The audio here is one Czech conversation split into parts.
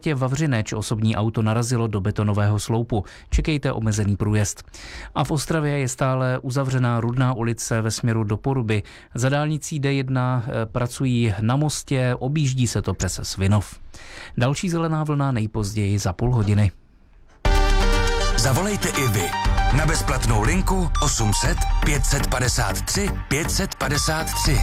Vavřineč osobní auto narazilo do betonového sloupu. Čekejte omezený průjezd. A v Ostravě je stále uzavřená Rudná ulice ve směru do Poruby. Za dálnicí D1 pracují na mostě, objíždí se to přes Svinov. Další zelená vlna nejpozději za půl hodiny. Zavolejte i vy na bezplatnou linku 800 553 553.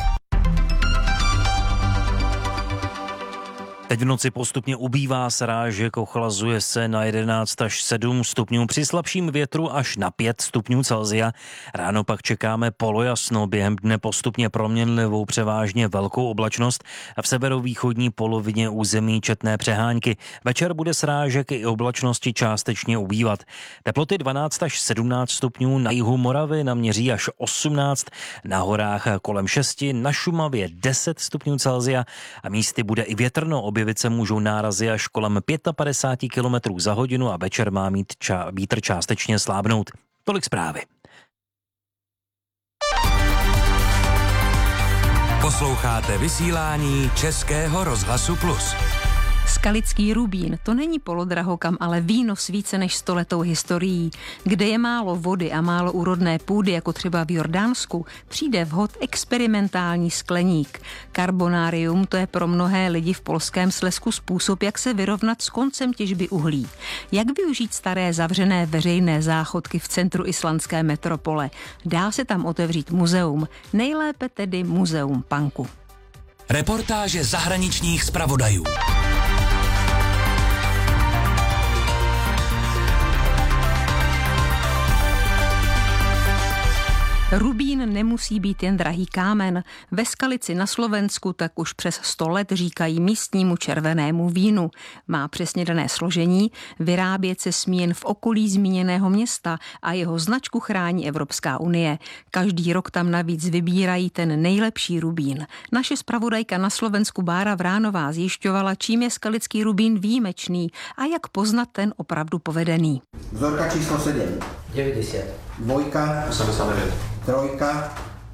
Teď v noci postupně ubývá srážek, ochlazuje se na 11 až 7 stupňů, při slabším větru až na 5 stupňů Celsia. Ráno pak čekáme polojasno, během dne postupně proměnlivou převážně velkou oblačnost a v severovýchodní polovině území četné přehánky. Večer bude srážek i oblačnosti částečně ubývat. Teploty 12 až 17 stupňů, na jihu Moravy naměří až 18, na horách kolem 6, na Šumavě 10 stupňů Celsia a místy bude i větrno. Objevit se můžou nárazy až kolem 55 km za hodinu a večer má mít vítr částečně slábnout. Tolik zprávy. Posloucháte vysílání Českého rozhlasu Plus. Skalický rubín, to není polodrahokam, ale víno s více než 100letou historií. Kde je málo vody a málo úrodné půdy, jako třeba v Jordánsku, přijde vhod experimentální skleník. Carbonárium, to je pro mnohé lidi v polském Slezsku způsob, jak se vyrovnat s koncem těžby uhlí. Jak využít staré zavřené veřejné záchodky v centru islandské metropole? Dá se tam otevřít muzeum, nejlépe tedy muzeum punku. Reportáže zahraničních zpravodajů. Rubín nemusí být jen drahý kámen. Ve Skalici na Slovensku tak už přes 100 let říkají místnímu červenému vínu. Má přesně dané složení, vyrábět se smí jen v okolí zmíněného města a jeho značku chrání Evropská unie. Každý rok tam navíc vybírají ten nejlepší rubín. Naše zpravodajka na Slovensku Bára Vránová zjišťovala, čím je skalický rubín výjimečný a jak poznat ten opravdu povedený. Vzorka číslo 7. 90. Dvojka. 89. Trojka.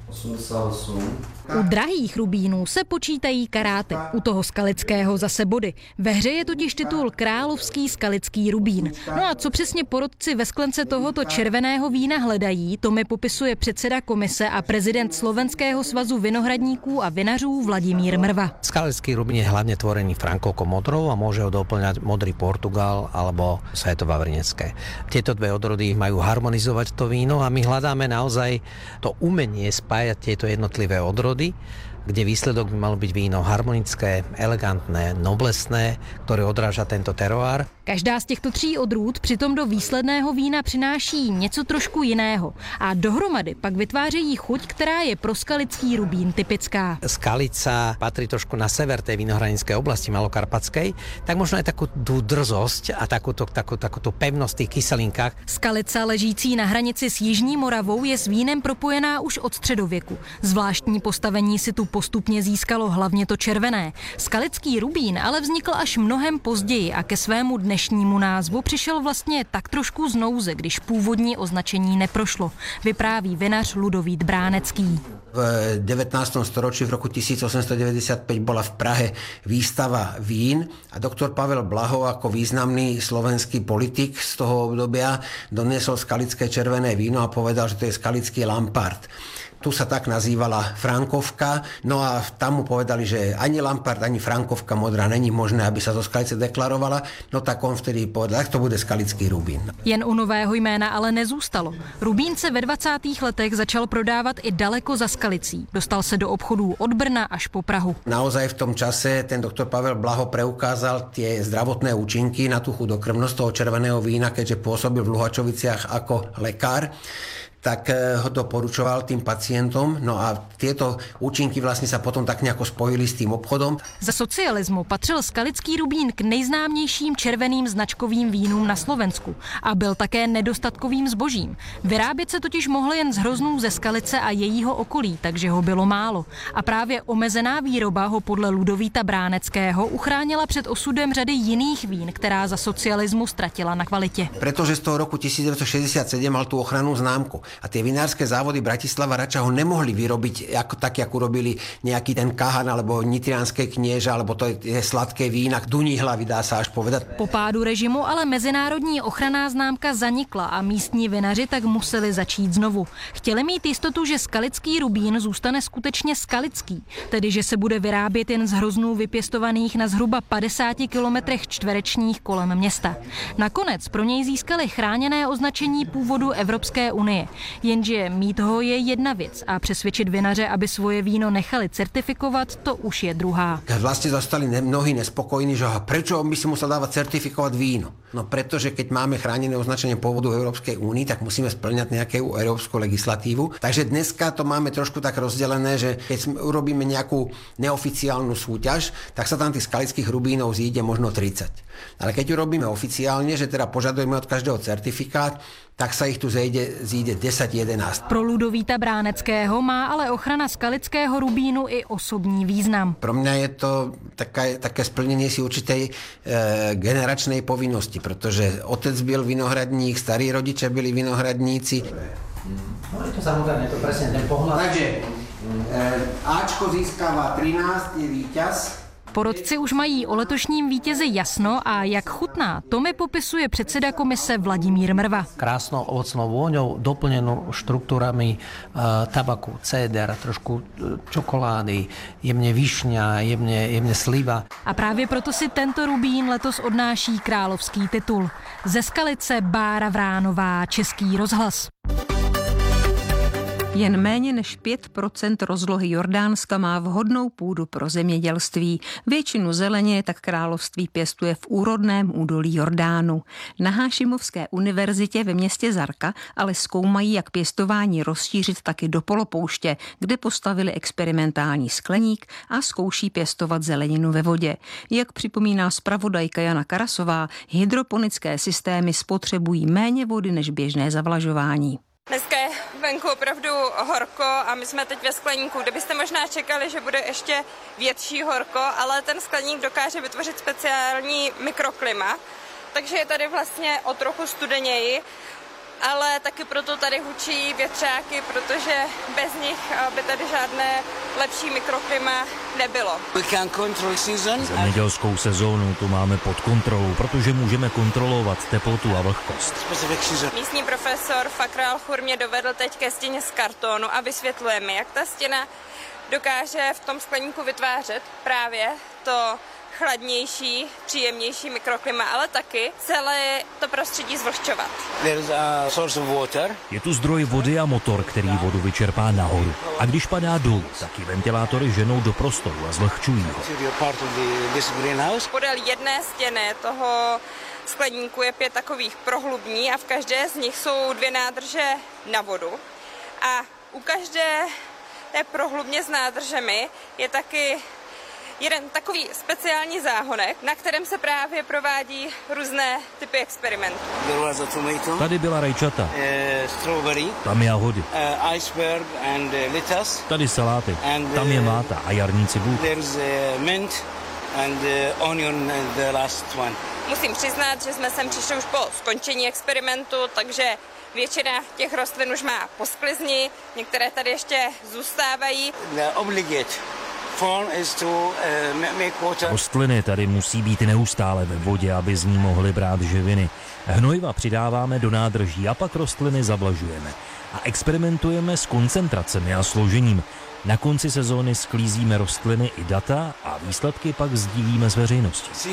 88. U drahých rubínů se počítají karáty, u toho skalického zase body. Ve hře je totiž titul Královský skalický rubín. No a co přesně porotci ve sklence tohoto červeného vína hledají, to mi popisuje předseda komise a prezident Slovenského svazu vinohradníků a vinařů Vladimír Mrva. Skalický rubín je hlavne tvorený frankovkou modrou a môže ho doplňať modrý Portugal alebo Svetovavrinecké. Tieto dve odrody majú harmonizovať to víno a my hľadáme naozaj to umenie spájať tieto jednotlivé odrody, kde výsledok by malo byť víno harmonické, elegantné, noblesné, ktoré odráža tento teroár. Každá z těchto 3 odrůd přitom do výsledného vína přináší něco trošku jiného a dohromady pak vytvářejí chuť, která je pro skalický rubín typická. Skalica patrí trošku na sever tej vinohradníckej oblasti malokarpatskej, tak možno aj takú drzosť a takúto pevnosť v tých kyselinkách. Skalica ležící na hranici s Jižní Moravou je s vínem propojená už od středověku. Zvláštní postavení si tu postupně získalo hlavně to červené. Skalický rubín ale vznikl až mnohem později a ke svému dnešnímu názvu přišel vlastně tak trošku z nouze, když původní označení neprošlo. Vypráví vinař Ludovít Bránecký. V 19. storočí v roku 1895 bola v Prahe výstava vín a doktor Pavel Blaho ako významný slovenský politik z toho obdobia doniesol skalické červené víno a povedal, že to je skalický Lampart. Tu sa tak nazývala Frankovka, no a tam mu povedali, že ani Lampart, ani Frankovka modrá není možné, aby sa zo Skalice deklarovala, no tak on vtedy povedal, tak to bude skalický rubín. Jen u nového jména ale nezůstalo. Rubín se ve 20. letech začal prodávat i daleko za Skalicí. Dostal se do obchodů od Brna až po Prahu. Naozaj v tom čase ten doktor Pavel Blaho preukázal tie zdravotné účinky na tú chudokrvnosť toho červeného vína, keďže pôsobil v Luhačoviciach ako lekár, tak ho doporučoval tým pacientom. No a tieto účinky vlastne sa potom tak nejako spojili s tým obchodom. Za socialismu patřil skalický rubín k nejznámějším červeným značkovým vínům na Slovensku a byl také nedostatkovým zbožím. Vyrábět se totiž mohl jen z hroznů ze Skalice a jejího okolí, takže ho bylo málo. A právě omezená výroba ho podle Ludovíta Bráneckého uchránila před osudem řady jiných vín, která za socialismu ztratila na kvalitě. Pretože z toho roku 1967 mal tú ochrannú známku. A tie vinárske závody Bratislava Rača ho nemohli vyrobiť ako urobili nejaký ten Kahan alebo nitrianské knieža, alebo to je sladké vína, duní hlavy, dá sa až povedať. Po pádu režimu ale mezinárodní ochranná známka zanikla a místní vinaři tak museli začít znovu. Chtěli mít jistotu, že skalický rubín zůstane skutečně skalický, tedy že se bude vyrábět jen z hroznů vypěstovaných na zhruba 50 kilometrech čtverečních kolem města. Nakonec pro něj získali chráněné označení původu Evropské unie. Jenže mít ho je jedna věc a přesvědčit vinaře, aby svoje víno nechali certifikovat, to už je druhá. Vlastne zostali mnohí nespokojní, že prečo by si musel dávať certifikovať víno? No pretože keď máme chránené označenie pôvodu Európskej únie, tak musíme splňať nejakú európsku legislatívu. Takže dneska to máme trošku tak rozdelené, že keď urobíme nejakú neoficiálnu súťaž, tak sa tam tých skalických rubínov zíde možno 30. Ale keď urobíme oficiálne, že teda požadujeme od každého certifikát, tak sa ich tu zíde 10-11. Pro Ludovíta Bráneckého má ale ochrana skalického rubínu i osobní význam. Pro mňa je to také splnenie si určitej generačnej povinnosti, pretože otec byl vinohradník, starí rodiče byli vinohradníci. No je to samozrejme, to presne ten pohľad. Takže Ačko získává 13, je víťaz. Porodci už mají o letošním vítězi jasno a jak chutná, to mi popisuje předseda komise Vladimír Mrva. Krásnou ovocnou vôňou, doplnenou štruktúrami tabaku, céder, trošku čokolády, jemne višňa, jemne sliva. A právě proto si tento rubín letos odnáší královský titul. Ze Skalice Bára Vránová, Český rozhlas. Jen méně než 5% rozlohy Jordánska má vhodnou půdu pro zemědělství. Většinu zeleně tak království pěstuje v úrodném údolí Jordánu. Na Hášimovské univerzitě ve městě Zarka ale zkoumají, jak pěstování rozšířit taky do polopouště, kde postavili experimentální skleník a zkouší pěstovat zeleninu ve vodě. Jak připomíná zpravodajka Jana Karasová, hydroponické systémy spotřebují méně vody než běžné zavlažování. Dneska je venku opravdu horko a my jsme teď ve skleníku, kde byste možná čekali, že bude ještě větší horko, ale ten skleník dokáže vytvořit speciální mikroklima, takže je tady vlastně o trochu studeněji, ale taky proto tady hučí větřáky, protože bez nich by tady žádné lepší mikroklima nebylo. Zemědělskou sezónu tu máme pod kontrolou, protože můžeme kontrolovat teplotu a vlhkost. Místní profesor Fakr Al-Khur mě dovedl teď ke stěně z kartonu a vysvětluje mi, jak ta stěna dokáže v tom skleníku vytvářet právě to chladnější, příjemnější mikroklima, ale taky celé to prostředí zvlhčovat. Je tu zdroj vody a motor, který vodu vyčerpá nahoru. A když padá dolů, tak ji ventilátory ženou do prostoru a zvlhčují ho. Podél jedné stěny toho skleníku je 5 takových prohlubní a v každé z nich jsou 2 nádrže na vodu. A u každé té prohlubně s nádržemi je taky jeden takový speciální záhonek, na kterém se právě provádí různé typy experimentů. Tady byla rajčata, tam jahody, tady saláty, tam je máta a jarní cibulka. Musím přiznat, že jsme sem přišli už po skončení experimentu, takže většina těch rostlin už má posklizni, některé tady ještě zůstávají. Rostliny tady musí být neustále ve vodě, aby z ní mohly brát živiny. Hnojiva přidáváme do nádrží a pak rostliny zavlažujeme. A experimentujeme s koncentracemi a složením. Na konci sezóny sklízíme rostliny i data a výsledky pak sdílíme s veřejností.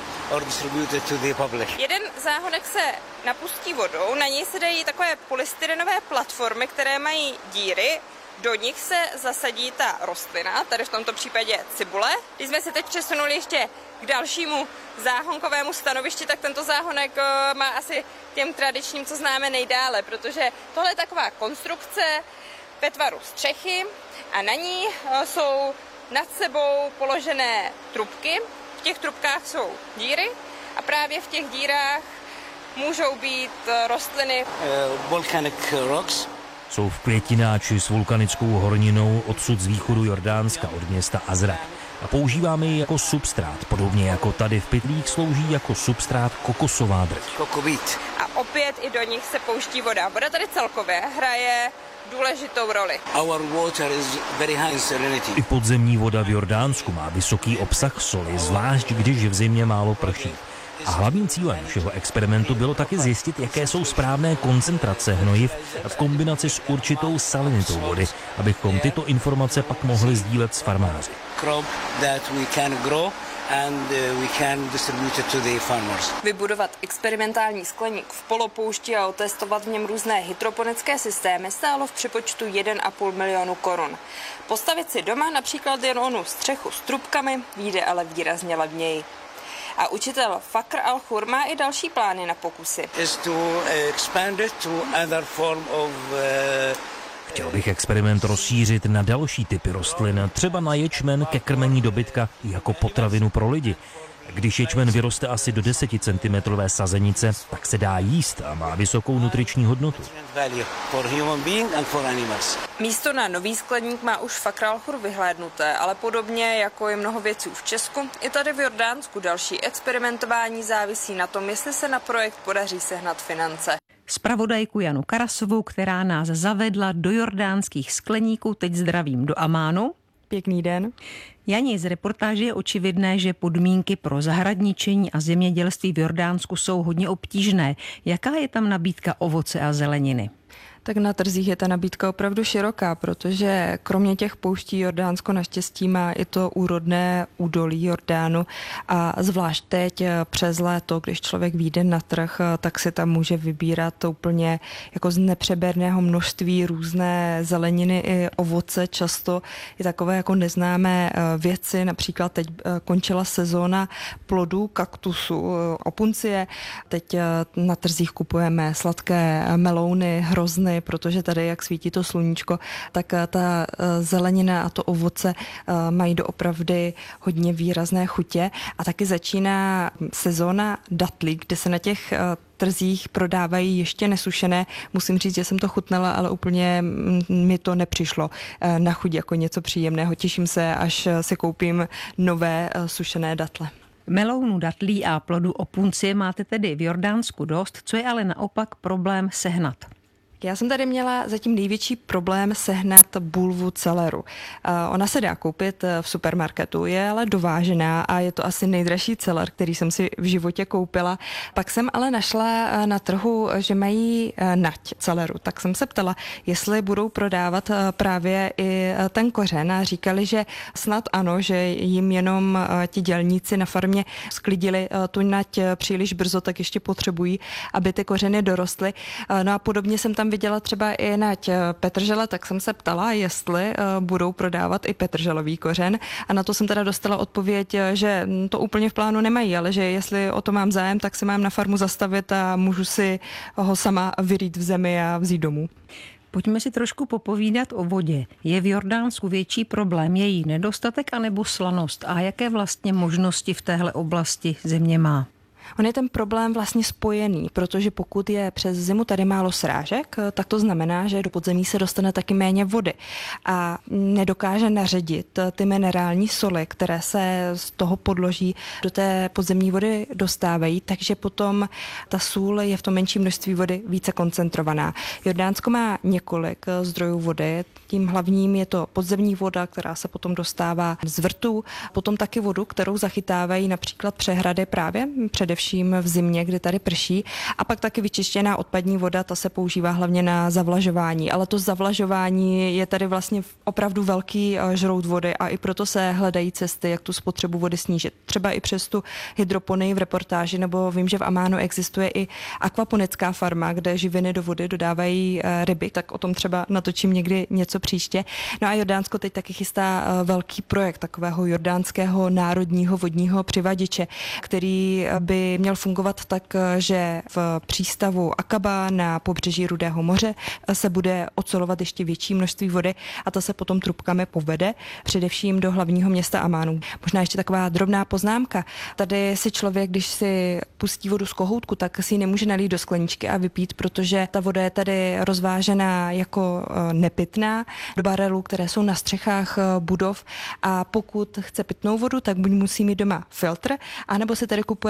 Jeden záhonek se napustí vodou, na něj se dají takové polystyrenové platformy, které mají díry. Do nich se zasadí ta rostlina, tady v tomto případě cibule. Když jsme se teď přesunuli ještě k dalšímu záhonkovému stanovišti, tak tento záhonek má asi těm tradičním, co známe nejdále, protože tohle je taková konstrukce ve tvaru střechy a na ní jsou nad sebou položené trubky. V těch trubkách jsou díry a právě v těch dírách můžou být rostliny. Volcanic rocks. Jsou v květináči s vulkanickou horninou odsud z východu Jordánska od města Azraq. A používáme ji jako substrát, podobně jako tady v pytlích slouží jako substrát kokosová drť. A opět i do nich se pouští voda. Voda tady celkově hraje důležitou roli. I podzemní voda v Jordánsku má vysoký obsah soli, zvlášť když v zimě málo prší. A hlavním cílem našeho experimentu bylo taky zjistit, jaké jsou správné koncentrace hnojiv v kombinaci s určitou salinitou vody, abychom tyto informace pak mohli sdílet s farmáři. Vybudovat experimentální skleník v polopoušti a otestovat v něm různé hydroponické systémy stálo v přepočtu 1,5 milionu korun. Postavit si doma například jen onu střechu s trubkami vyjde ale výrazně levněji. A učitel Fakr Al-Khur má i další plány na pokusy. Chtěl bych experiment rozšířit na další typy rostlin, třeba na ječmen ke krmení dobytka jako potravinu pro lidi. Když ječmen vyroste asi do 10 cm sazenice, tak se dá jíst a má vysokou nutriční hodnotu. Místo na nový skleník má už Fakr Al-Khur vyhlédnuté, ale podobně jako je mnoho věcí v Česku, i tady v Jordánsku další experimentování závisí na tom, jestli se na projekt podaří sehnat finance. Zpravodajku Janu Karasovou, která nás zavedla do jordánských skleníků, teď zdravím do Amánu. Pěkný den. Jani, z reportáže je očividné, že podmínky pro zahradničení a zemědělství v Jordánsku jsou hodně obtížné. Jaká je tam nabídka ovoce a zeleniny? Tak na trzích je ta nabídka opravdu široká, protože kromě těch pouští Jordánsko naštěstí má i to úrodné údolí Jordánu a zvlášť teď přes léto, když člověk vyjde na trh, tak si tam může vybírat úplně jako z nepřeberného množství různé zeleniny i ovoce, často i takové jako neznámé věci, například teď končila sezóna plodů kaktusu, opuncie, teď na trzích kupujeme sladké melouny, hrozny, protože tady, jak svítí to sluníčko, tak ta zelenina a to ovoce mají doopravdy hodně výrazné chutě. A taky začíná sezóna datlí, kde se na těch trzích prodávají ještě nesušené. Musím říct, že jsem to chutnala, ale úplně mi to nepřišlo na chuť jako něco příjemného. Těším se, až si koupím nové sušené datle. Melounu, datlí a plodu opuncie máte tedy v Jordánsku dost, co je ale naopak problém sehnat? Já jsem tady měla zatím největší problém sehnat bulvu celeru. Ona se dá koupit v supermarketu, je ale dovážená a je to asi nejdražší celer, který jsem si v životě koupila. Pak jsem ale našla na trhu, že mají nať celeru. Tak jsem se ptala, jestli budou prodávat právě i ten kořen a říkali, že snad ano, že jim jenom ti dělníci na farmě sklidili tu nať příliš brzo, tak ještě potřebují, aby ty kořeny dorostly. No a podobně jsem tam viděla třeba i nať petržele, tak jsem se ptala, jestli budou prodávat i petrželový kořen a na to jsem teda dostala odpověď, že to úplně v plánu nemají, ale že jestli o to mám zájem, tak se mám na farmu zastavit a můžu si ho sama vyrýt v zemi a vzít domů. Pojďme si trošku popovídat o vodě. Je v Jordánsku větší problém její nedostatek anebo slanost? A jaké vlastně možnosti v téhle oblasti země má? On je ten problém vlastně spojený, protože pokud je přes zimu tady málo srážek, tak to znamená, že do podzemí se dostane taky méně vody a nedokáže naředit ty minerální soli, které se z toho podloží do té podzemní vody dostávají, takže potom ta sůl je v tom menším množství vody více koncentrovaná. Jordánsko má několik zdrojů vody, tím hlavním je to podzemní voda, která se potom dostává z vrtů, potom taky vodu, kterou zachytávají například přehrady právě především v zimě, kdy tady prší, a pak taky vyčištěná odpadní voda, ta se používá hlavně na zavlažování, ale to zavlažování je tady vlastně opravdu velký žrout vody a i proto se hledají cesty, jak tu spotřebu vody snížit. Třeba i přes tu hydroponii v reportáži, nebo vím, že v Amánu existuje i akvaponická farma, kde živiny do vody dodávají ryby, tak o tom třeba natočím někdy něco příště. No a Jordánsko teď taky chystá velký projekt takového jordánského národního vodního přivaděče, který by měl fungovat tak, že v přístavu Akaba na pobřeží Rudého moře se bude ocelovat ještě větší množství vody a ta se potom trubkami povede především do hlavního města Amánu. Možná ještě taková drobná poznámka. Tady si člověk, když si pustí vodu z kohoutku, tak si ji nemůže nalít do skleničky a vypít, protože ta voda je tady rozvážená jako nepitná do barelů, které jsou na střechách budov, a pokud chce pitnou vodu, tak buď musí mít doma filtr, anebo si tady kupuje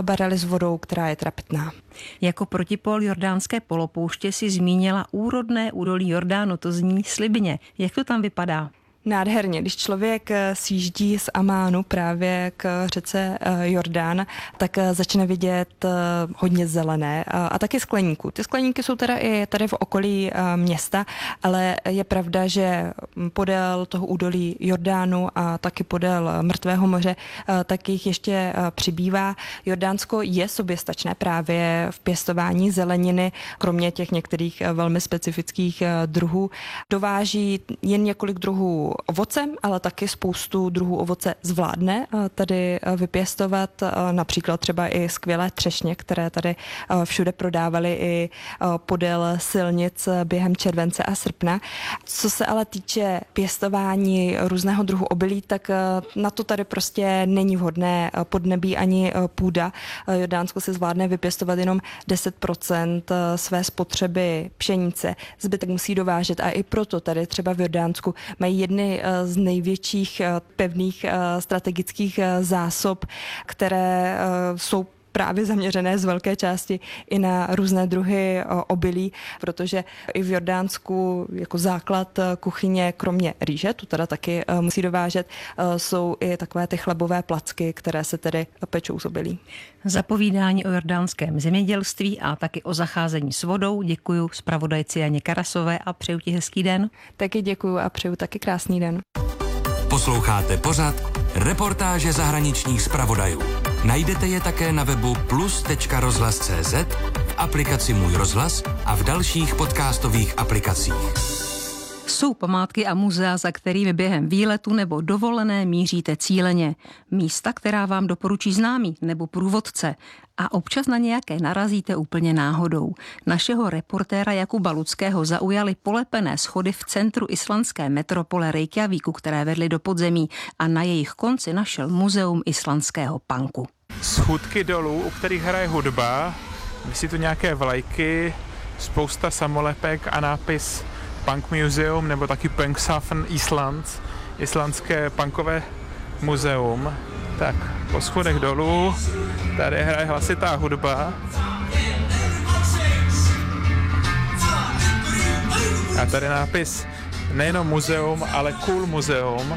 barely s vodou, která je teda pitná. Jako protipól jordánské polopouště si zmínila úrodné údolí Jordánu, to zní slibně. Jak to tam vypadá? Nádherně, když člověk sjíždí z Amánu právě k řece Jordán, tak začne vidět hodně zelené a taky skleníků. Ty skleníky jsou teda i tady v okolí města, ale je pravda, že podél toho údolí Jordánu a taky podél Mrtvého moře, tak jich ještě přibývá. Jordánsko je soběstačné právě v pěstování zeleniny, kromě těch některých velmi specifických druhů. Dováží jen několik druhů ovocem, ale taky spoustu druhů ovoce zvládne tady vypěstovat, například třeba i skvělé třešně, které tady všude prodávali i podél silnic během července a srpna. Co se ale týče pěstování různého druhu obilí, tak na to tady prostě není vhodné podnebí ani půda. Jordánsko si zvládne vypěstovat jenom 10% své spotřeby pšenice. Zbytek musí dovážet a i proto tady třeba v Jordánsku mají jedny z největších pevných strategických zásob, které jsou právě zaměřené z velké části i na různé druhy obilí, protože i v Jordánsku jako základ kuchyně, kromě rýže, tu teda taky musí dovážet, jsou i takové ty chlebové placky, které se tedy pečou z obilí. Za povídání o jordánském zemědělství a taky o zacházení s vodou děkuju zpravodajci Janě Karasové a přeju ti hezký den. Taky děkuju a přeju taky krásný den. Posloucháte pořad Reportáže zahraničních zpravodajů. Najdete je také na webu plus.rozhlas.cz, v aplikaci Můj rozhlas a v dalších podcastových aplikacích. Jsou památky a muzea, za kterými během výletu nebo dovolené míříte cíleně. Místa, která vám doporučí známý nebo průvodce. A občas na nějaké narazíte úplně náhodou. Našeho reportéra Jakuba Ludského zaujaly polepené schody v centru islandské metropole Reykjavíku, které vedly do podzemí, a na jejich konci našel muzeum islandského punku. Schůdky dolů, u kterých hraje hudba, visí tu nějaké vlajky, spousta samolepek a nápis Punk Museum nebo taky Punkshafen Island, islandské punkové muzeum. Tak, po schodech dolů, tady hraje hlasitá hudba. A tady nápis nejenom muzeum, ale cool muzeum.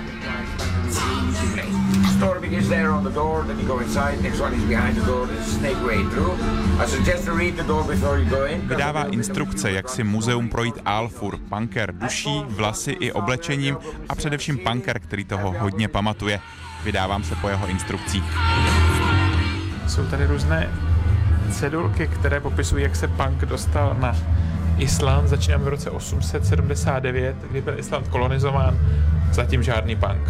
Storming is there on the door, then you go inside, next one is behind the door, there's a snake way through. I suggest to read the door before you go in. Vydává instrukce, jak si muzeum projít Alfur. Punker duší, vlasy i oblečením a především punker, který toho hodně pamatuje. Vydávám se po jeho instrukcích. Jsou tady různé cedulky, které popisují, jak se punk dostal na Island. Začínáme v roce 879, kdy byl Island kolonizován, zatím žádný punk.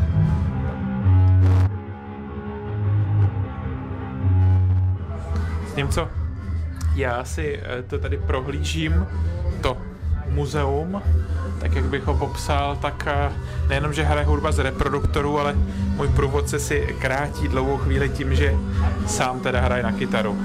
Zatímco já si to tady prohlížím, to muzeum, tak jak bych ho popsal, tak nejenom, že hraje hudba z reproduktorů, ale můj průvodce si krátí dlouhou chvíli tím, že sám teda hraje na kytaru.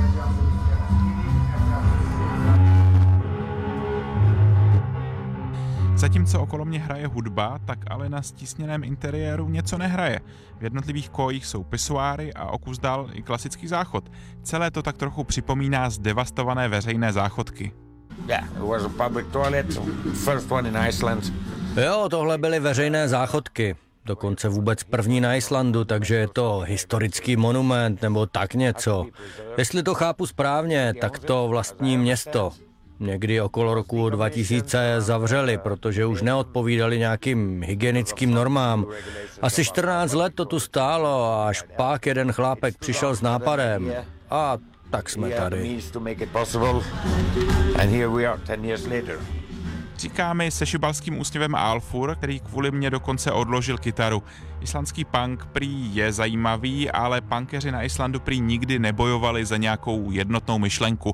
Zatímco okolo mě hraje hudba, tak ale na stísněném interiéru něco nehraje. V jednotlivých kojích jsou pisoáry a o kus dál i klasický záchod. Celé to tak trochu připomíná zdevastované veřejné záchodky. Yeah, it was a public toilet, first one in Iceland. Jo, tohle byly veřejné záchodky. Dokonce vůbec první na Islandu, takže je to historický monument nebo tak něco. Jestli to chápu správně, tak to vlastní město. Někdy okolo roku 2000 zavřeli, protože už neodpovídali nějakým hygienickým normám. Asi 14 let to tu stálo a až pak jeden chlápek přišel s nápadem. A tak jsme tady. Říká mi se šibalským úsměvem Alfur, který kvůli mě dokonce odložil kytaru. Islandský punk prý je zajímavý, ale punkeři na Islandu prý nikdy nebojovali za nějakou jednotnou myšlenku.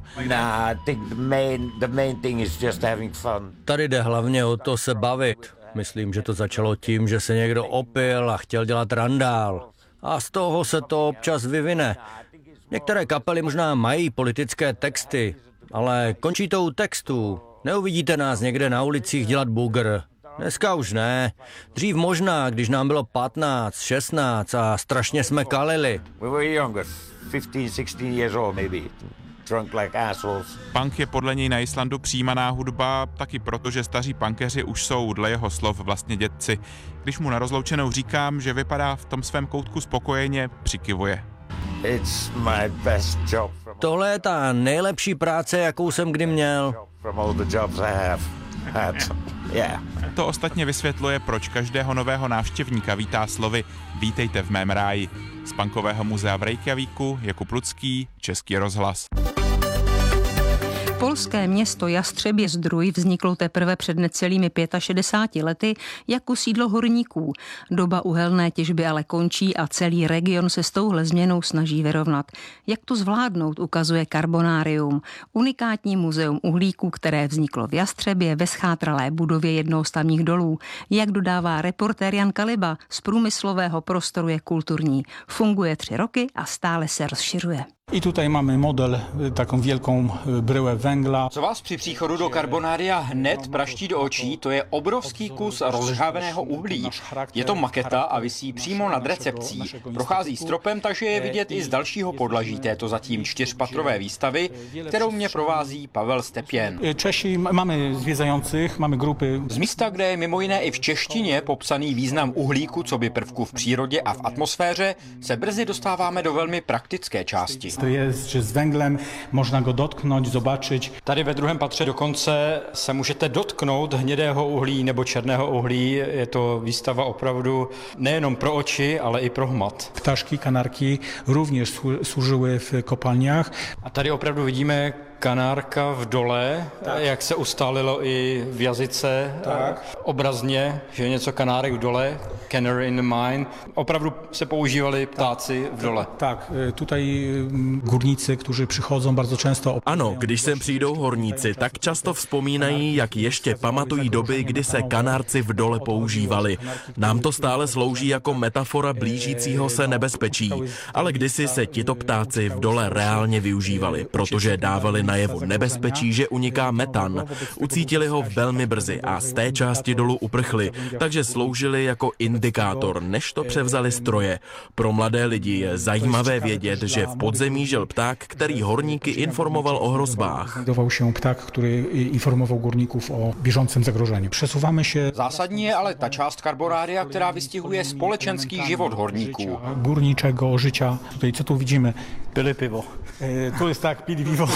Tady jde hlavně o to se bavit. Myslím, že to začalo tím, že se někdo opil a chtěl dělat randál. A z toho se to občas vyvine. Některé kapely možná mají politické texty, ale končí to u textů. Neuvidíte nás někde na ulicích dělat bugr. Dneska už ne. Dřív možná, když nám bylo 15, 16 a strašně jsme kalili. We were younger, 15, 16 years old maybe. Drunk like assholes. Punk je podle něj na Islandu přijímaná hudba taky proto, že staří punkeři už jsou dle jeho slov vlastně dědci. Když mu na rozloučenou říkám, že vypadá v tom svém koutku spokojeně, přikivuje. It's my best job. Tohle je ta nejlepší práce, jakou jsem kdy měl. From all the jobs I have had. Yeah. To ostatně vysvětluje, proč každého nového návštěvníka vítá slovy Vítejte v mém ráji. Z Punkového muzea v Reykjavíku, Jakub Lucký, Český rozhlas. Polské město Jastřebie-Zdrój vzniklo teprve před necelými 65 lety jako sídlo horníků. Doba uhelné těžby ale končí a celý region se s touhle změnou snaží vyrovnat. Jak to zvládnout, ukazuje Carbonárium, unikátní muzeum uhlíků, které vzniklo v Jastřebě ve schátralé budově jednoho z tamních dolů. Jak dodává reportér Jan Kaliba, z průmyslového prostoru je kulturní. Funguje 3 roky a stále se rozšiřuje. I tutaj mamy model, taką wielką bryłę węgla. Co vás při příchodu do Carbonária hned praští do očí, to je obrovský kus rozžhaveného uhlí. Je to maketa a visí přímo nad recepcí. Prochází stropem, takže je vidět i z dalšího podlaží této zatím 4patrové výstavy, kterou mě provází Pavel Stepien. Češi máme zvězajících, máme grupy. Z místa, kde je mimo jiné i v češtině popsaný význam uhlíku coby prvku v přírodě a v atmosféře, se brzy dostáváme do velmi praktické části. To je, že s węglem można go dotknąć, zobaczyć. Tady ve druhém patře dokonce se můžete dotknout hnědého uhlí nebo černého uhlí. Je to výstava opravdu nejenom pro oči, ale i pro hmat. Ptaszki, kanarki również służyły w kopalniach. A tady opravdu vidíme kanárka v dole, tak. Jak se ustálilo i v jazyce, tak. Obrazně, že něco kanárek v dole, canary in the mine. Opravdu se používali ptáci v dole. Tak, tutaj górnicy, którzy przychodzą bardzo często. Ano, když sem přijdou horníci, tak často vzpomínají, jak ještě pamatují doby, kdy se kanárci v dole používali. Nám to stále slouží jako metafora blížícího se nebezpečí, ale kdysi se tito ptáci v dole reálně využívali, protože dávali najevo nebezpečí, že uniká metan. Ucítili ho velmi brzy a z té části dolu uprchli, takže sloužili jako indikátor, než to převzali stroje. Pro mladé lidi je zajímavé vědět, že v podzemí žil pták, který horníky informoval o hrozbách. Znajdował się ptak, który informował górników o bieżącym zagrożeniu. Przesuwamy się. Zásadní je ale ta část Carbonária, která vystihuje společenský život horníků. Górniczego życia. Tutaj co tu widzimy? Pili pivo. Tu jest tak, pili pivo.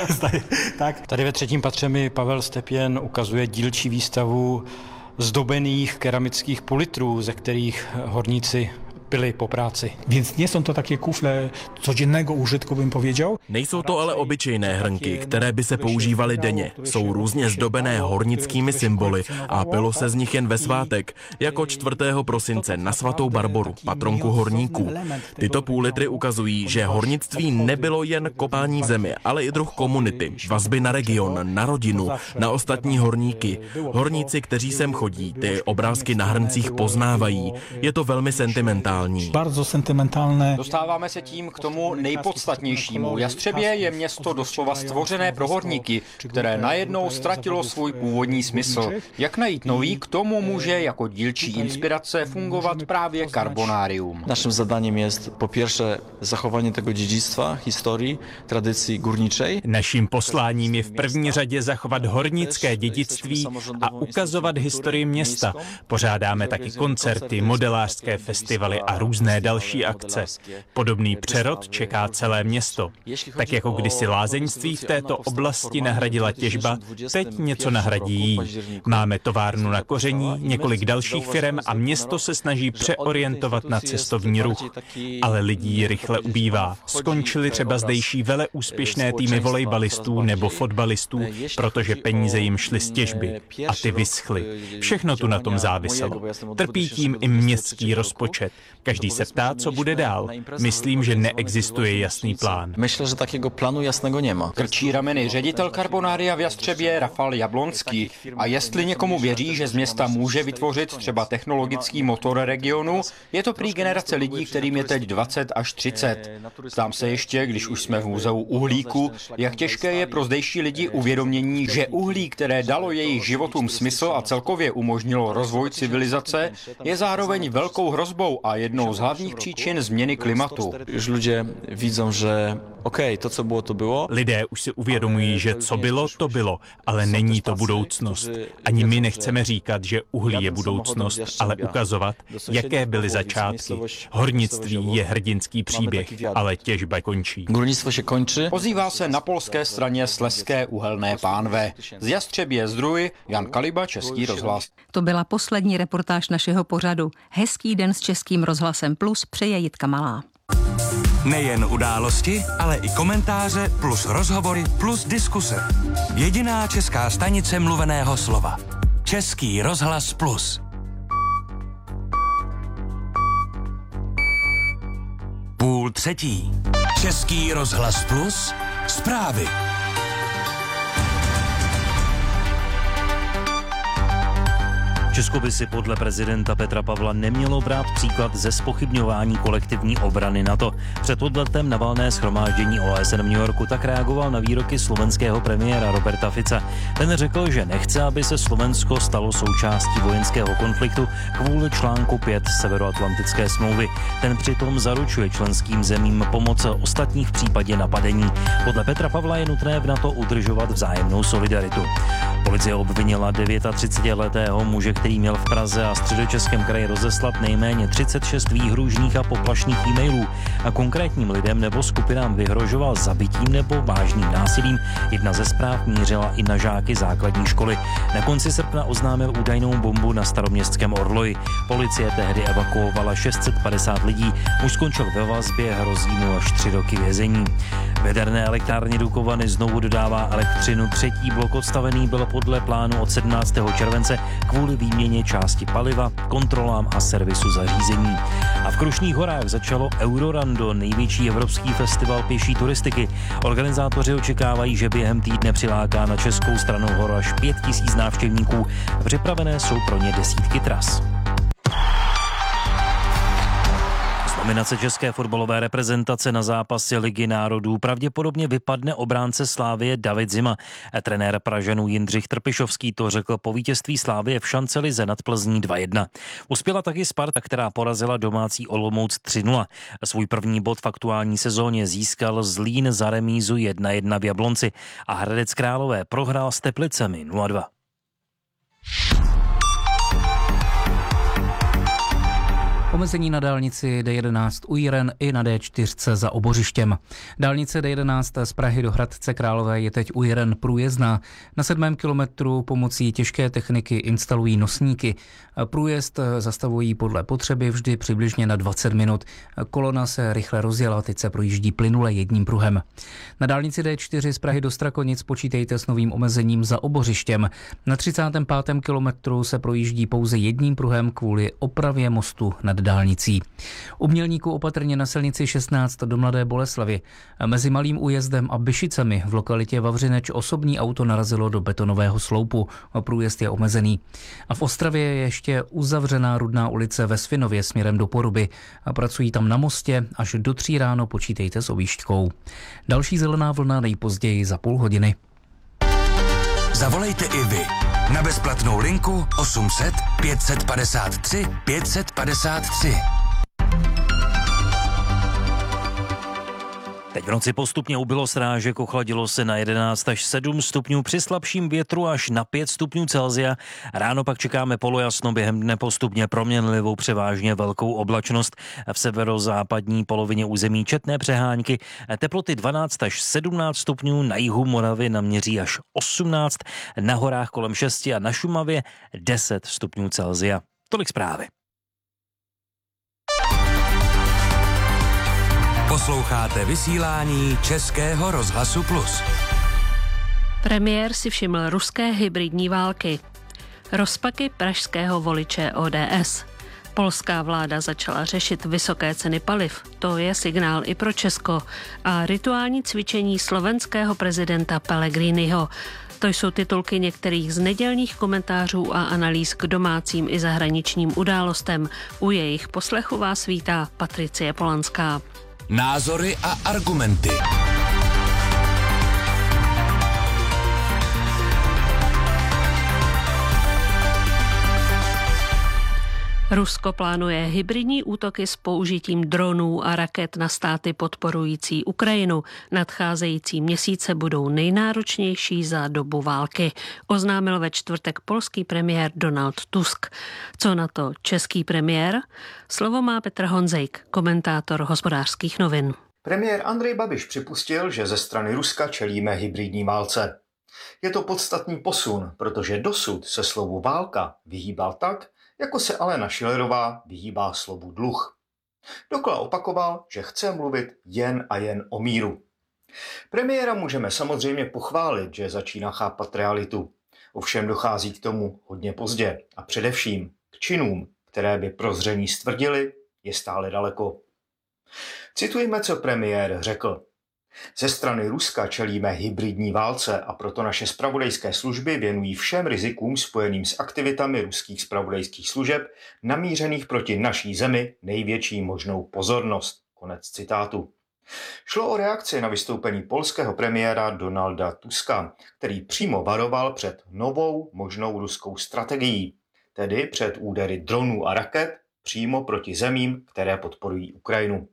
Tak. Tady ve 3. patře mi Pavel Stepien ukazuje dílčí výstavu zdobených keramických pulitrů, ze kterých horníci pili po práci. Więc nie są to takie kufle codziennego użytku, bym powiedział. Nejsou to ale obyčejné hrnky, které by se používaly denně. Jsou různě zdobené hornickými symboly a pilo se z nich jen ve svátek, jako 4. prosince na svatou Barboru, patronku horníků. Tyto půlitry ukazují, že hornictví nebylo jen kopání v zemi, ale i druh komunity, vazby na region, na rodinu, na ostatní horníky. Horníci, kteří sem chodí, ty obrázky na hrncích poznávají. Je to velmi sentimentální. Bardzo sentymentalne. Dostáváme se tím k tomu nejpodstatnějšímu. Jastřebě je město doslova stvořené pro horníky, které najednou ztratilo svůj původní smysl. Jak najít nový, k tomu může jako dílčí inspirace fungovat právě Carbonárium. Naszym zadaniem jest po pierwsze zachowanie tego dziedzictwa, historii, tradycji górniczej. Naším posláním je v první řadě zachovat hornické dědictví a ukazovat historii města. Pořádáme taky koncerty, modelářské festivaly a různé další akce. Podobný přerod čeká celé město. Tak jako kdysi lázeňství v této oblasti nahradila těžba, teď něco nahradí jí. Máme továrnu na koření, několik dalších firem a město se snaží přeorientovat na cestovní ruch. Ale lidí rychle ubývá. Skončili třeba zdejší veleúspěšné týmy volejbalistů nebo fotbalistů, protože peníze jim šly z těžby. A ty vyschly. Všechno tu na tom záviselo. Trpí tím i městský rozpočet. Každý se ptá, co bude dál. Myslím, že neexistuje jasný plán. Myslím, že takového plánu jasného nemá. Krčí rameny ředitel Carbonaria v Jastřebě Rafal Jablonský. A jestli někomu věří, že z města může vytvořit třeba technologický motor regionu, je to prý generace lidí, kterým je teď 20 až 30. Ptám se ještě, když už jsme v muzeu uhlíku, jak těžké je pro zdejší lidi uvědomění, že uhlí, které dalo jejich životům smysl a celkově umožnilo rozvoj civilizace, je zároveň velkou hrozbou a jednou z hlavních příčin změny klimatu. Už lidé vidí, že to, co bylo, to bylo. Lidé už si uvědomují, že co bylo, to bylo, ale není to budoucnost. Ani my nechceme říkat, že uhlí je budoucnost, ale ukazovat, jaké byly začátky. Hornictví je hrdinský příběh, ale těžba končí. Górnictwo się kończy. Ozývá se na polské straně Slezské uhelné pánve. Z Jastřebě Zdruj, Jan Kaliba, Český rozhlas. To byla poslední reportáž našeho pořadu. Hezký den s Českým rozhlasem Plus přeje Jitka Malá. Nejen události, ale i komentáře plus rozhovory plus diskuse. Jediná česká stanice mluveného slova. Český rozhlas Plus. Půl třetí. Český rozhlas Plus. Zprávy. Česko by si podle prezidenta Petra Pavla nemělo brát příklad ze zpochybňování kolektivní obrany NATO. Před odletem na valné shromáždění OSN v New Yorku tak reagoval na výroky slovenského premiéra Roberta Fica. Ten řekl, že nechce, aby se Slovensko stalo součástí vojenského konfliktu kvůli článku 5 Severoatlantické smlouvy. Ten přitom zaručuje členským zemím pomoc ostatních v případě napadení. Podle Petra Pavla je nutné v NATO udržovat vzájemnou solidaritu. Policie obvinila 39letého muže, který měl v Praze a Středočeském kraji rozeslat nejméně 36 výhružných a poplašných e-mailů a konkrétním lidem nebo skupinám vyhrožoval zabitím nebo vážným násilím. Jedna ze zpráv mířila i na žáky základní školy. Na konci srpna oznámil údajnou bombu na staroměstském Orloji. Policie tehdy evakuovala 650 lidí. Muž skončil ve vazbě, hrozí mu až 3 roky vězení. V jaderné elektrárně Dukovany znovu dodává elektřinu. Třetí blok odstavený byl podle plánu od 17. července kvůli výměně části paliva, kontrolám a servisu zařízení. A v Krušných horách začalo Eurorando, největší evropský festival pěší turistiky. Organizátoři očekávají, že během týdne přiláká na českou stranu hor až 5000 návštěvníků. Připravené jsou pro ně desítky tras. Nominace české fotbalové reprezentace na zápasy Ligy národů pravděpodobně vypadne obránce Slávie David Zima. Trenér Pražanů Jindřich Trpišovský to řekl po vítězství Slávie v Šancelize nad Plzní 2-1. Uspěla taky Sparta, která porazila domácí Olomouc 3-0. Svůj první bod v aktuální sezóně získal Zlín za remízu 1-1 v Jablonci a Hradec Králové prohrál s Teplicemi 0-2. Omezení na dálnici D11 u Jiren i na D4 za Obořištěm. Dálnice D11 z Prahy do Hradce Králové je teď u Jiren průjezdná. Na 7. kilometru pomocí těžké techniky instalují nosníky. Průjezd zastavují podle potřeby vždy přibližně na 20 minut. Kolona se rychle rozjela, teď se projíždí plynule jedním pruhem. Na dálnici D4 z Prahy do Strakonic počítejte s novým omezením za Obořištěm. Na 35. kilometru se projíždí pouze jedním pruhem kvůli opravě mostu nad dálnicí. U Mělníku opatrně na silnici 16 do Mladé Boleslavi. Mezi Malým Újezdem a Byšicemi v lokalitě Vavřineč osobní auto narazilo do betonového sloupu. Průjezd je omezený. A v Ostravě je ještě uzavřená Rudná ulice ve Svinově směrem do Poruby. Pracují tam na mostě, až do 3 ráno počítejte s objížďkou. Další zelená vlna nejpozději za půl hodiny. Zavolejte i vy na bezplatnou linku 800 553 553. Teď v noci postupně ubylo srážek, ochladilo se na 11 až 7 stupňů, při slabším větru až na 5 stupňů Celsia. Ráno pak čekáme polojasno, během dne postupně proměnlivou převážně velkou oblačnost. V severozápadní polovině území četné přehánky, teploty 12 až 17 stupňů, na jihu Moravy naměří až 18, na horách kolem 6 a na Šumavě 10 stupňů Celsia. Tolik zprávy. Posloucháte vysílání Českého rozhlasu Plus. Premiér si všiml ruské hybridní války. Rozpaky pražského voliče ODS. Polská vláda začala řešit vysoké ceny paliv. To je signál i pro Česko. A rituální cvičení slovenského prezidenta Pellegriniho. To jsou titulky některých z nedělních komentářů a analýz k domácím i zahraničním událostem. U jejich poslechu vás vítá Patricie Polanská. Názory a argumenty. Rusko plánuje hybridní útoky s použitím dronů a raket na státy podporující Ukrajinu. Nadcházející měsíce budou nejnáročnější za dobu války, oznámil ve čtvrtek polský premiér Donald Tusk. Co na to český premiér? Slovo má Petr Honzejk, komentátor Hospodářských novin. Premiér Andrej Babiš připustil, že ze strany Ruska čelíme hybridní válce. Je to podstatný posun, protože dosud se slovu válka vyhýbal tak, jako se Alena Schillerová vyhýbá slovu dluh. Dokola opakoval, že chce mluvit jen a jen o míru. Premiéra můžeme samozřejmě pochválit, že začíná chápat realitu. Ovšem dochází k tomu hodně pozdě a především k činům, které by prozření stvrdili, je stále daleko. Citujme, co premiér řekl. Ze strany Ruska čelíme hybridní válce a proto naše zpravodajské služby věnují všem rizikům spojeným s aktivitami ruských zpravodajských služeb namířených proti naší zemi největší možnou pozornost. Konec citátu. Šlo o reakci na vystoupení polského premiéra Donalda Tuska, který přímo varoval před novou možnou ruskou strategií, tedy před údery dronů a raket přímo proti zemím, které podporují Ukrajinu.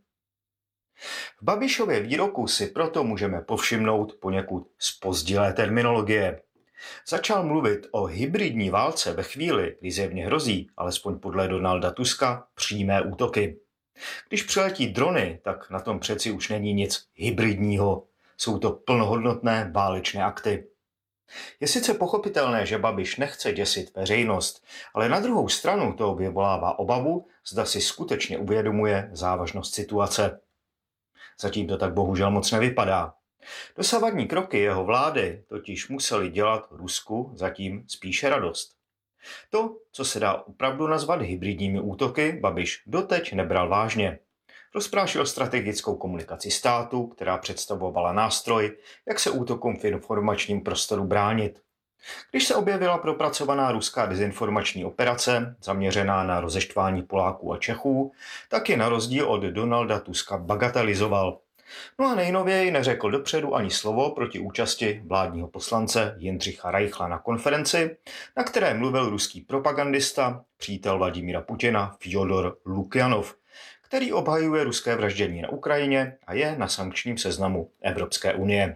V Babišově výroku si proto můžeme povšimnout poněkud zpozdilé terminologie. Začal mluvit o hybridní válce ve chvíli, kdy zjevně hrozí, alespoň podle Donalda Tuska, přímé útoky. Když přiletí drony, tak na tom přeci už není nic hybridního. Jsou to plnohodnotné válečné akty. Je sice pochopitelné, že Babiš nechce děsit veřejnost, ale na druhou stranu to vyvolává obavu, zda si skutečně uvědomuje závažnost situace. Zatím to tak bohužel moc nevypadá. Dosavadní kroky jeho vlády totiž museli dělat Rusku zatím spíše radost. To, co se dá opravdu nazvat hybridními útoky, Babiš doteď nebral vážně. Rozprášil strategickou komunikaci státu, která představovala nástroj, jak se útokům v informačním prostoru bránit. Když se objevila propracovaná ruská dezinformační operace, zaměřená na rozeštvání Poláků a Čechů, tak je na rozdíl od Donalda Tuska bagatelizoval. No a nejnověji neřekl dopředu ani slovo proti účasti vládního poslance Jindřicha Reichla na konferenci, na které mluvil ruský propagandista, přítel Vladimíra Putina Fjodor Lukjanov, který obhajuje ruské vraždění na Ukrajině a je na sankčním seznamu Evropské unie.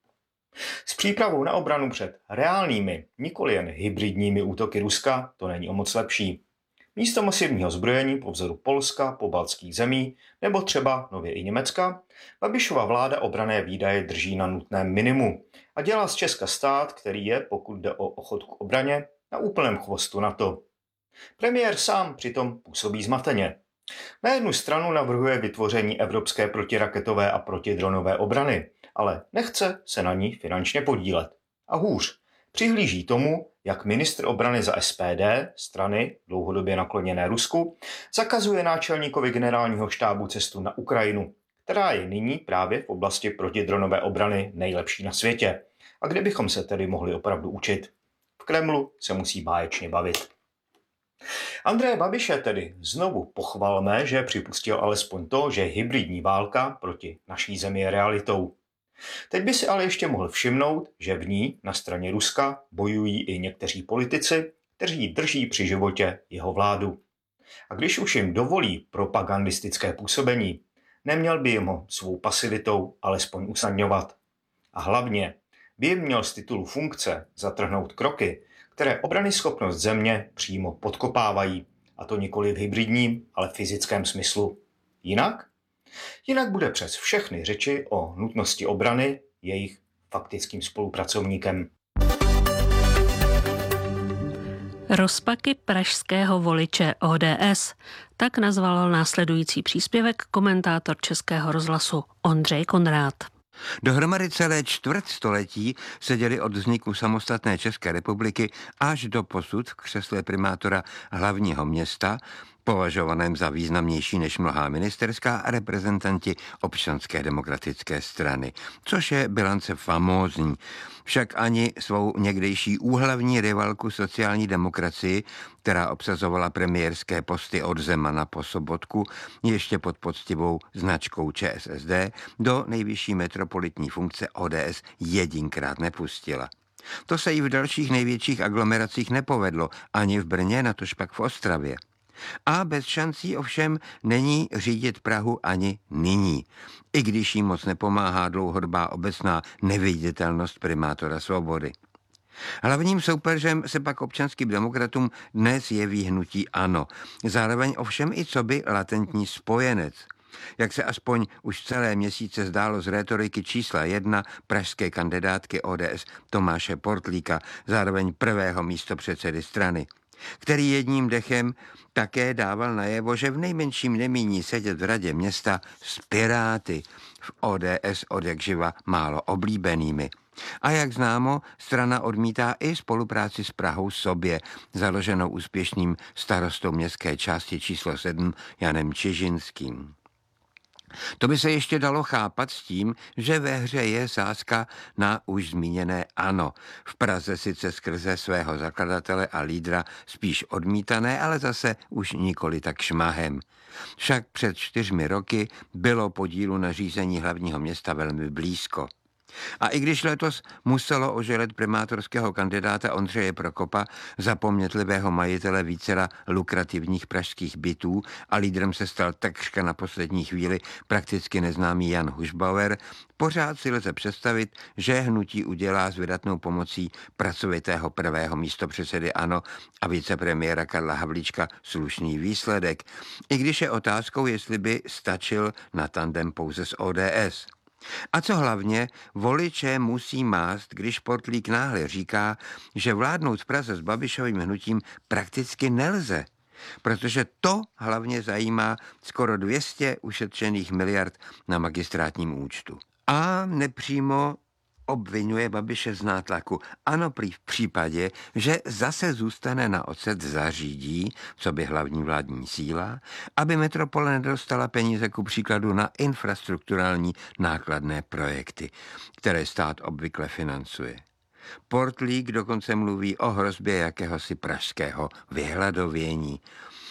S přípravou na obranu před reálnými, nikoli jen hybridními útoky Ruska to není o moc lepší. Místo masivního zbrojení po vzoru Polska, pobaltských zemí nebo třeba nově i Německa, Babišova vláda obranné výdaje drží na nutném minimu a dělá z Česka stát, který je, pokud jde o ochotu k obraně, na úplném chvostu NATO. Premiér sám přitom působí zmateně. Na jednu stranu navrhuje vytvoření evropské protiraketové a protidronové obrany, ale nechce se na ní finančně podílet. A hůř, přihlíží tomu, jak ministr obrany za SPD, strany dlouhodobě nakloněné Rusku, zakazuje náčelníkovi generálního štábu cestu na Ukrajinu, která je nyní právě v oblasti protidronové obrany nejlepší na světě. A kde bychom se tedy mohli opravdu učit? V Kremlu se musí báječně bavit. Andreje Babiše tedy znovu pochvalme, že připustil alespoň to, že hybridní válka proti naší zemi je realitou. Teď by si ale ještě mohl všimnout, že v ní na straně Ruska bojují i někteří politici, kteří drží při životě jeho vládu. A když už jim dovolí propagandistické působení, neměl by jim ho svou pasivitou alespoň usnadňovat. A hlavně by jim měl z titulu funkce zatrhnout kroky, které obranyschopnost země přímo podkopávají, a to nikoli v hybridním, ale v fyzickém smyslu. Jinak bude přes všechny řeči o nutnosti obrany jejich faktickým spolupracovníkem. Rozpaky pražského voliče ODS. Tak nazval následující příspěvek komentátor Českého rozhlasu Ondřej Konrád. Dohromady celé čtvrtstoletí seděli od vzniku samostatné České republiky až do posud v křesle primátora hlavního města považovaném za významnější než mnohá ministerská a reprezentanti Občanské demokratické strany, což je bilance famózní. Však ani svou někdejší úhlavní rivalku sociální demokracii, která obsazovala premiérské posty od Zemana po Sobotku, ještě pod poctivou značkou ČSSD, do nejvyšší metropolitní funkce ODS jedinkrát nepustila. To se jí v dalších největších aglomeracích nepovedlo, ani v Brně, natožpak v Ostravě. A bez šancí ovšem není řídit Prahu ani nyní, i když jí moc nepomáhá dlouhodobá obecná neviditelnost primátora Svobody. Hlavním soupeřem se pak občanským demokratům dnes jeví hnutí ANO, zároveň ovšem i coby latentní spojenec. Jak se aspoň už celé měsíce zdálo z rétoriky čísla 1 pražské kandidátky ODS Tomáše Portlíka, zároveň prvého místopředsedy strany, který jedním dechem také dával najevo, že v nejmenším nemíní sedět v radě města s Piráty, v ODS odjakživa málo oblíbenými. A jak známo, strana odmítá i spolupráci s Prahou sobě, založenou úspěšným starostou městské části číslo 7 Janem Čižinským. To by se ještě dalo chápat s tím, že ve hře je sázka na už zmíněné ANO. V Praze sice skrze svého zakladatele a lídra spíš odmítané, ale zase už nikoli tak šmahem. Však před 4 roky bylo podílu na řízení hlavního města velmi blízko. A i když letos muselo oželet primátorského kandidáta Ondřeje Prokopa, zapomnětlivého majitele vícera lukrativních pražských bytů, a lídrem se stal takřka na poslední chvíli prakticky neznámý Jan Hušbauer, pořád si lze představit, že hnutí udělá s vydatnou pomocí pracovitého prvého místopředsedy ANO a vicepremiéra Karla Havlíčka slušný výsledek, i když je otázkou, jestli by stačil na tandem pouze s ODS. A co hlavně, voliče musí mást, když Portlík náhle říká, že vládnout v Praze s Babišovým hnutím prakticky nelze, protože to hlavně zajímá skoro 200 ušetřených miliard na magistrátním účtu. A nepřímo obvinuje Babiše z nátlaku. Ano, prý v případě, že zase zůstane na ocet zařídí, co by hlavní vládní síla, aby metropole nedostala peníze ku příkladu na infrastrukturální nákladné projekty, které stát obvykle financuje. Portlík dokonce mluví o hrozbě jakéhosi pražského vyhladovění.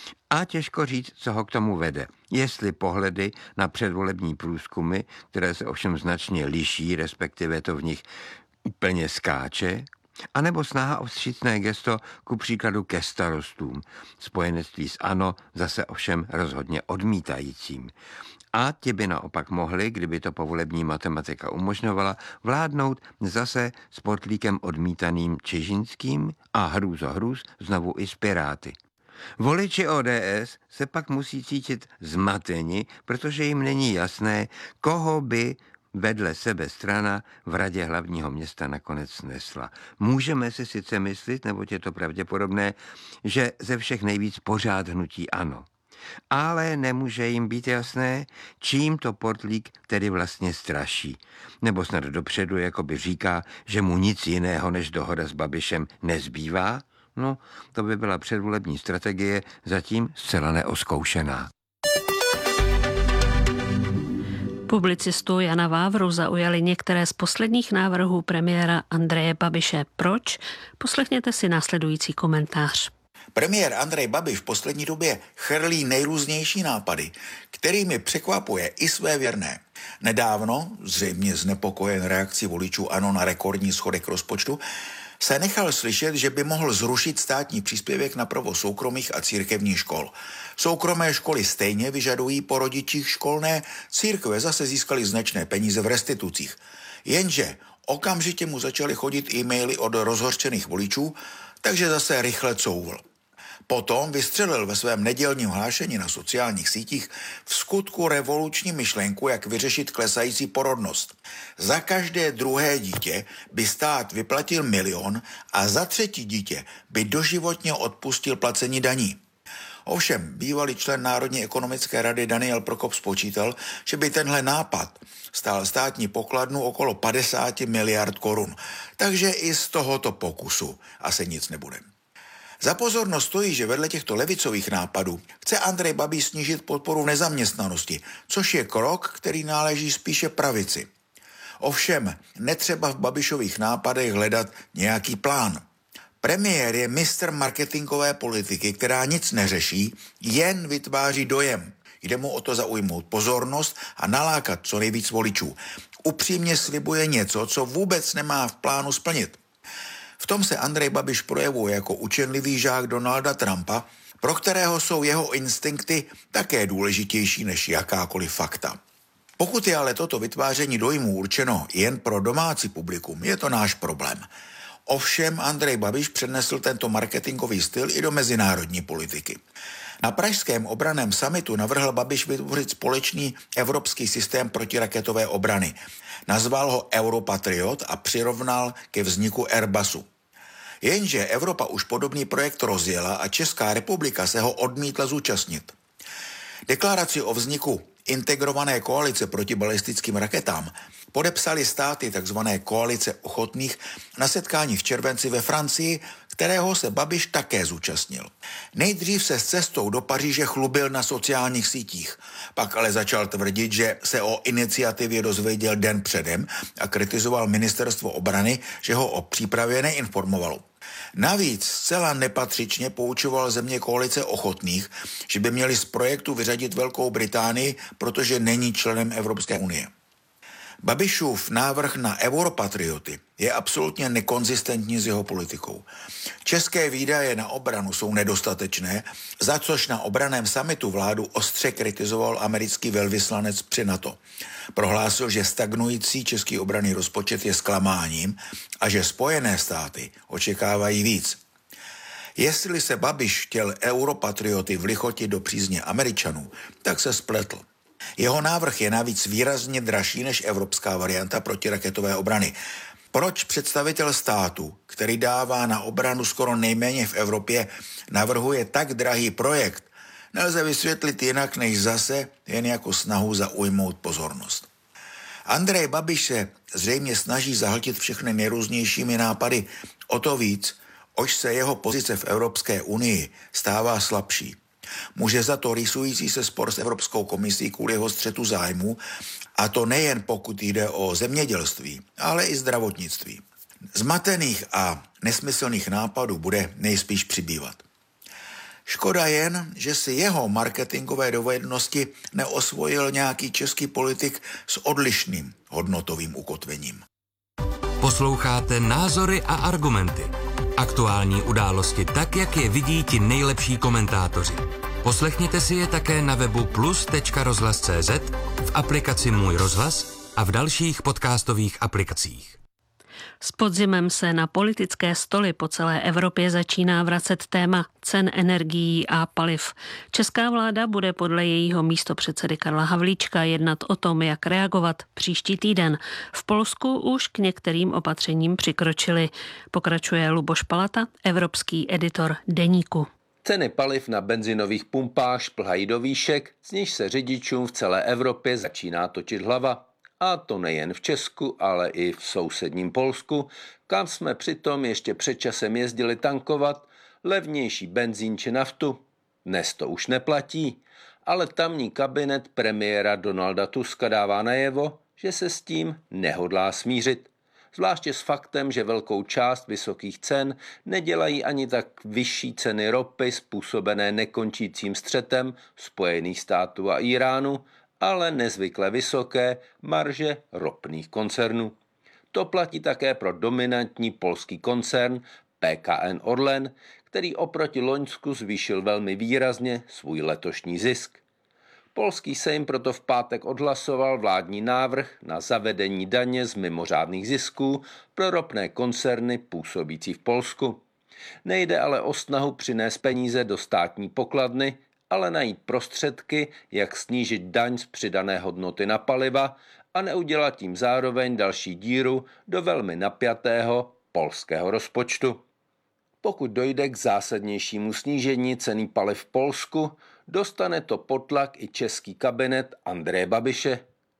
A těžko říct, co ho k tomu vede. Jestli pohledy na předvolební průzkumy, které se ovšem značně liší, respektive to v nich úplně skáče, anebo snaha o vstřícné gesto ku příkladu ke starostům, spojenectví s ANO zase ovšem rozhodně odmítajícím. A ti by naopak mohli, kdyby to povolební matematika umožňovala, vládnout zase s Portlíkem odmítaným Čižinským a hrůz znovu i s Piráty. Voliči ODS se pak musí cítit zmateni, protože jim není jasné, koho by vedle sebe strana v radě hlavního města nakonec nesla. Můžeme si sice myslet, nebo je to pravděpodobné, že ze všech nejvíc pořád hnutí ANO. Ale nemůže jim být jasné, čím to Portlík tedy vlastně straší. Nebo snad dopředu jakoby říká, že mu nic jiného než dohoda s Babišem nezbývá. No, to by byla předvolební strategie, zatím zcela neozkoušená. Publicistu Jana Vávru zaujali některé z posledních návrhů premiéra Andreje Babiše. Proč? Poslechněte si následující komentář. Premiér Andrej Babiš v poslední době chrlí nejrůznější nápady, kterými překvapuje i své věrné. Nedávno, zřejmě znepokojen reakcí voličů ANO na rekordní schodek rozpočtu, se nechal slyšet, že by mohl zrušit státní příspěvek na provoz soukromých a církevních škol. Soukromé školy stejně vyžadují po rodičích školné, církve zase získaly značné peníze v restitucích. Jenže okamžitě mu začaly chodit e-maily od rozhořčených voličů, takže zase rychle couvl. Potom vystřelil ve svém nedělním hlášení na sociálních sítích v skutku revoluční myšlenku, jak vyřešit klesající porodnost. Za každé druhé dítě by stát vyplatil 1 000 000 a za 3. dítě by doživotně odpustil placení daní. Ovšem, bývalý člen Národní ekonomické rady Daniel Prokop spočítal, že by tenhle nápad stál státní pokladnu okolo 50 miliard korun. Takže i z tohoto pokusu asi nic nebude. Za pozornost stojí, že vedle těchto levicových nápadů chce Andrej Babiš snížit podporu v nezaměstnanosti, což je krok, který náleží spíše pravici. Ovšem, netřeba v Babišových nápadech hledat nějaký plán. Premiér je mistr marketingové politiky, která nic neřeší, jen vytváří dojem. Jde mu o to zaujmout pozornost a nalákat co nejvíc voličů. Upřímně slibuje něco, co vůbec nemá v plánu splnit. V tom se Andrej Babiš projevuje jako učenlivý žák Donalda Trumpa, pro kterého jsou jeho instinkty také důležitější než jakákoliv fakta. Pokud je ale toto vytváření dojmů určeno jen pro domácí publikum, je to náš problém. Ovšem Andrej Babiš přednesl tento marketingový styl i do mezinárodní politiky. Na pražském obranném summitu navrhl Babiš vytvořit společný evropský systém protiraketové obrany. Nazval ho Europatriot a přirovnal ke vzniku Airbusu. Jenže Evropa už podobný projekt rozjela a Česká republika se ho odmítla zúčastnit. Deklaraci o vzniku integrované koalice proti balistickým raketám podepsali státy tzv. Koalice ochotných na setkání v červenci ve Francii, kterého se Babiš také zúčastnil. Nejdřív se s cestou do Paříže chlubil na sociálních sítích, pak ale začal tvrdit, že se o iniciativě dozvěděl den předem a kritizoval ministerstvo obrany, že ho o přípravě neinformovalo. Navíc zcela nepatřičně poučoval země koalice ochotných, že by měli z projektu vyřadit Velkou Británii, protože není členem Evropské unie. Babišův návrh na europatrioty je absolutně nekonzistentní s jeho politikou. České výdaje na obranu jsou nedostatečné, za což na obranném summitu vládu ostře kritizoval americký velvyslanec při NATO. Prohlásil, že stagnující český obranný rozpočet je zklamáním a že Spojené státy očekávají víc. Jestli se Babiš chtěl europatrioty vlichotit do přízně Američanů, tak se spletl. Jeho návrh je navíc výrazně dražší než evropská varianta protiraketové obrany. Proč představitel státu, který dává na obranu skoro nejméně v Evropě, navrhuje tak drahý projekt, nelze vysvětlit jinak než zase jen jako snahu zaujmout pozornost. Andrej Babiš se zřejmě snaží zahltit všechny nejrůznějšími nápady, o to víc, oč se jeho pozice v Evropské unii stává slabší. Může za to rýsující se spor s Evropskou komisí kvůli jeho střetu zájmu, a to nejen pokud jde o zemědělství, ale i zdravotnictví. Zmatených a nesmyslných nápadů bude nejspíš přibývat. Škoda jen, že si jeho marketingové dovednosti neosvojil nějaký český politik s odlišným hodnotovým ukotvením. Posloucháte Názory a argumenty. Aktuální události tak, jak je vidí ti nejlepší komentátoři. Poslechněte si je také na webu plus.rozhlas.cz, v aplikaci Můj rozhlas a v dalších podcastových aplikacích. S podzimem se na politické stoly po celé Evropě začíná vracet téma cen energií a paliv. Česká vláda bude podle jejího místopředsedy Karla Havlíčka jednat o tom, jak reagovat příští týden. V Polsku už k některým opatřením přikročili. Pokračuje Luboš Palata, evropský editor Deníku. Ceny paliv na benzinových pumpách šplhají do výšek, z níž se řidičům v celé Evropě začíná točit hlava. A to nejen v Česku, ale i v sousedním Polsku, kam jsme přitom ještě před časem jezdili tankovat levnější benzín či naftu. Dnes to už neplatí, ale tamní kabinet premiéra Donalda Tuska dává najevo, že se s tím nehodlá smířit. Zvláště s faktem, že velkou část vysokých cen nedělají ani tak vyšší ceny ropy způsobené nekončícím střetem Spojených států a Iránu, ale nezvykle vysoké marže ropných koncernů. To platí také pro dominantní polský koncern PKN Orlen, který oproti loňsku zvýšil velmi výrazně svůj letošní zisk. Polský sejm proto v pátek odhlasoval vládní návrh na zavedení daně z mimořádných zisků pro ropné koncerny působící v Polsku. Nejde ale o snahu přinést peníze do státní pokladny, ale najít prostředky, jak snížit daň z přidané hodnoty na paliva a neudělat tím zároveň další díru do velmi napjatého polského rozpočtu. Pokud dojde k zásadnějšímu snížení ceny paliv v Polsku, dostane to pod tlak i český kabinet Andreje Babiše.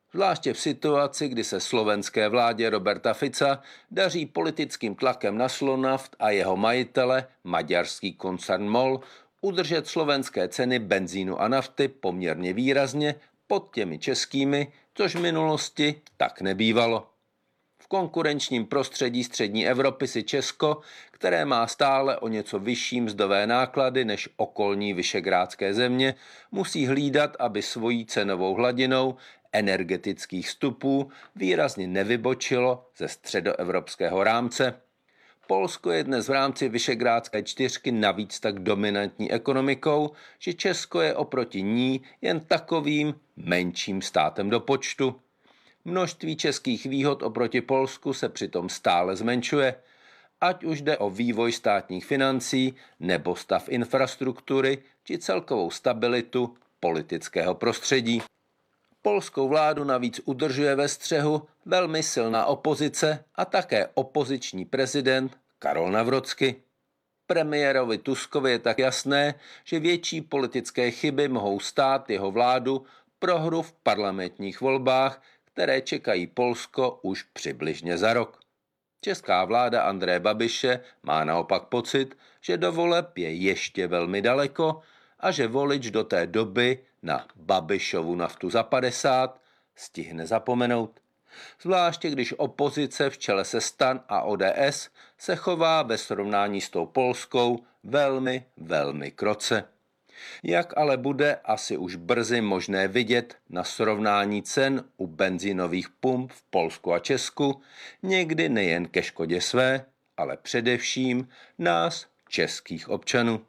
Zvláště v situaci, kdy se slovenské vládě Roberta Fica daří politickým tlakem na Slonaft a jeho majitele, maďarský koncern MOL, udržet slovenské ceny benzínu a nafty poměrně výrazně pod těmi českými, což v minulosti tak nebývalo. V konkurenčním prostředí střední Evropy si Česko, které má stále o něco vyšší mzdové náklady než okolní visegrádské země, musí hlídat, aby svojí cenovou hladinou energetických vstupů výrazně nevybočilo ze středoevropského rámce. Polsko je dnes v rámci Visegrádské čtyřky navíc tak dominantní ekonomikou, že Česko je oproti ní jen takovým menším státem do počtu. Množství českých výhod oproti Polsku se přitom stále zmenšuje, ať už jde o vývoj státních financí nebo stav infrastruktury či celkovou stabilitu politického prostředí. Polskou vládu navíc udržuje ve střehu velmi silná opozice a také opoziční prezident Karol Nawrocki. Premiérovi Tuskovi je tak jasné, že větší politické chyby mohou stát jeho vládu prohru v parlamentních volbách, které čekají Polsko už přibližně za rok. Česká vláda Andreje Babiše má naopak pocit, že do voleb je ještě velmi daleko a že volič do té doby na Babišovu naftu za 50 stihne zapomenout. Zvláště když opozice v čele se STAN a ODS se chová ve srovnání s tou polskou velmi, velmi kroce. Jak ale bude asi už brzy možné vidět na srovnání cen u benzínových pump v Polsku a Česku, někdy nejen ke škodě své, ale především nás, českých občanů.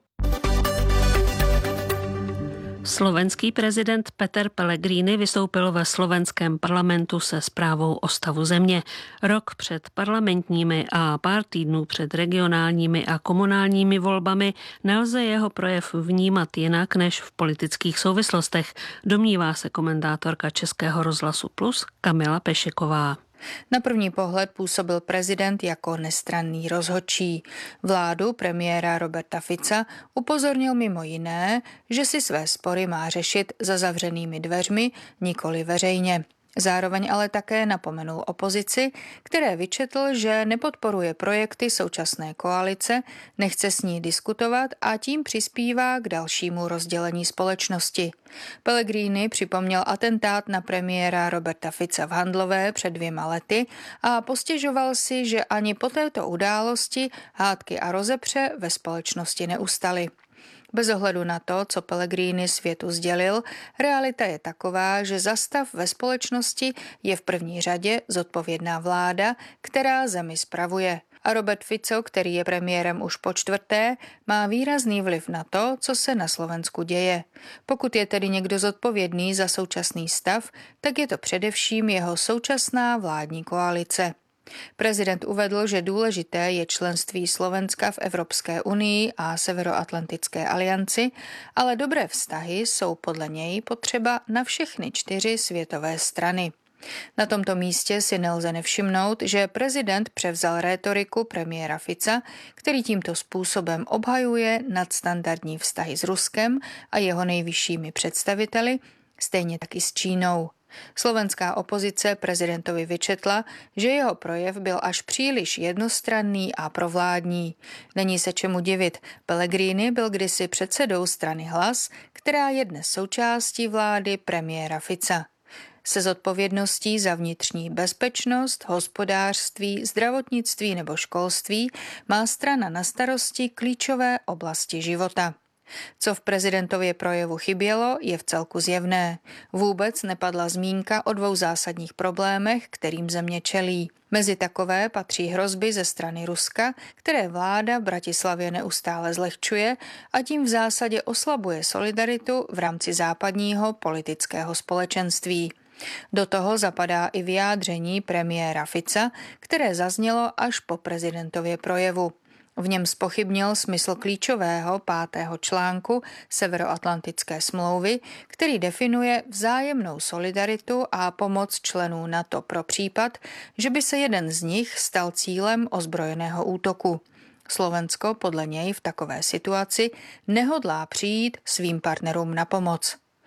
Slovenský prezident Peter Pellegrini vystoupil ve slovenském parlamentu se zprávou o stavu země. Rok před parlamentními a pár týdnů před regionálními a komunálními volbami nelze jeho projev vnímat jinak než v politických souvislostech, domnívá se komentátorka Českého rozhlasu Plus Kamila Pešeková. Na první pohled působil prezident jako nestranný rozhodčí. Vládu premiéra Roberta Fica upozornil mimo jiné, že si své spory má řešit za zavřenými dveřmi, nikoli veřejně. Zároveň ale také napomenul opozici, které vyčetl, že nepodporuje projekty současné koalice, nechce s ní diskutovat a tím přispívá k dalšímu rozdělení společnosti. Pellegrini připomněl atentát na premiéra Roberta Fica v Handlové před 2 lety a postěžoval si, že ani po této události hádky a rozepře ve společnosti neustaly. Bez ohledu na to, co Pellegrini světu sdělil, realita je taková, že za stav ve společnosti je v první řadě zodpovědná vláda, která zemi spravuje. A Robert Fico, který je premiérem už po 4., má výrazný vliv na to, co se na Slovensku děje. Pokud je tedy někdo zodpovědný za současný stav, tak je to především jeho současná vládní koalice. Prezident uvedl, že důležité je členství Slovenska v Evropské unii a Severoatlantické alianci, ale dobré vztahy jsou podle něj potřeba na všechny 4 světové strany. Na tomto místě si nelze nevšimnout, že prezident převzal rétoriku premiéra Fica, který tímto způsobem obhajuje nadstandardní vztahy s Ruskem a jeho nejvyššími představiteli, stejně tak i s Čínou. Slovenská opozice prezidentovi vyčetla, že jeho projev byl až příliš jednostranný a provládní. Není se čemu divit, Pellegrini byl kdysi předsedou strany Hlas, která je dnes součástí vlády premiéra Fica. Se zodpovědností za vnitřní bezpečnost, hospodářství, zdravotnictví nebo školství má strana na starosti klíčové oblasti života. Co v prezidentově projevu chybělo, je v celku zjevné. Vůbec nepadla zmínka o 2 zásadních problémech, kterým země čelí. Mezi takové patří hrozby ze strany Ruska, které vláda v Bratislavě neustále zlehčuje a tím v zásadě oslabuje solidaritu v rámci západního politického společenství. Do toho zapadá i vyjádření premiéra Fica, které zaznělo až po prezidentově projevu. V něm zpochybnil smysl klíčového 5. článku Severoatlantické smlouvy, který definuje vzájemnou solidaritu a pomoc členů NATO pro případ, že by se jeden z nich stal cílem ozbrojeného útoku. Slovensko podle něj v takové situaci nehodlá přijít svým partnerům na pomoc.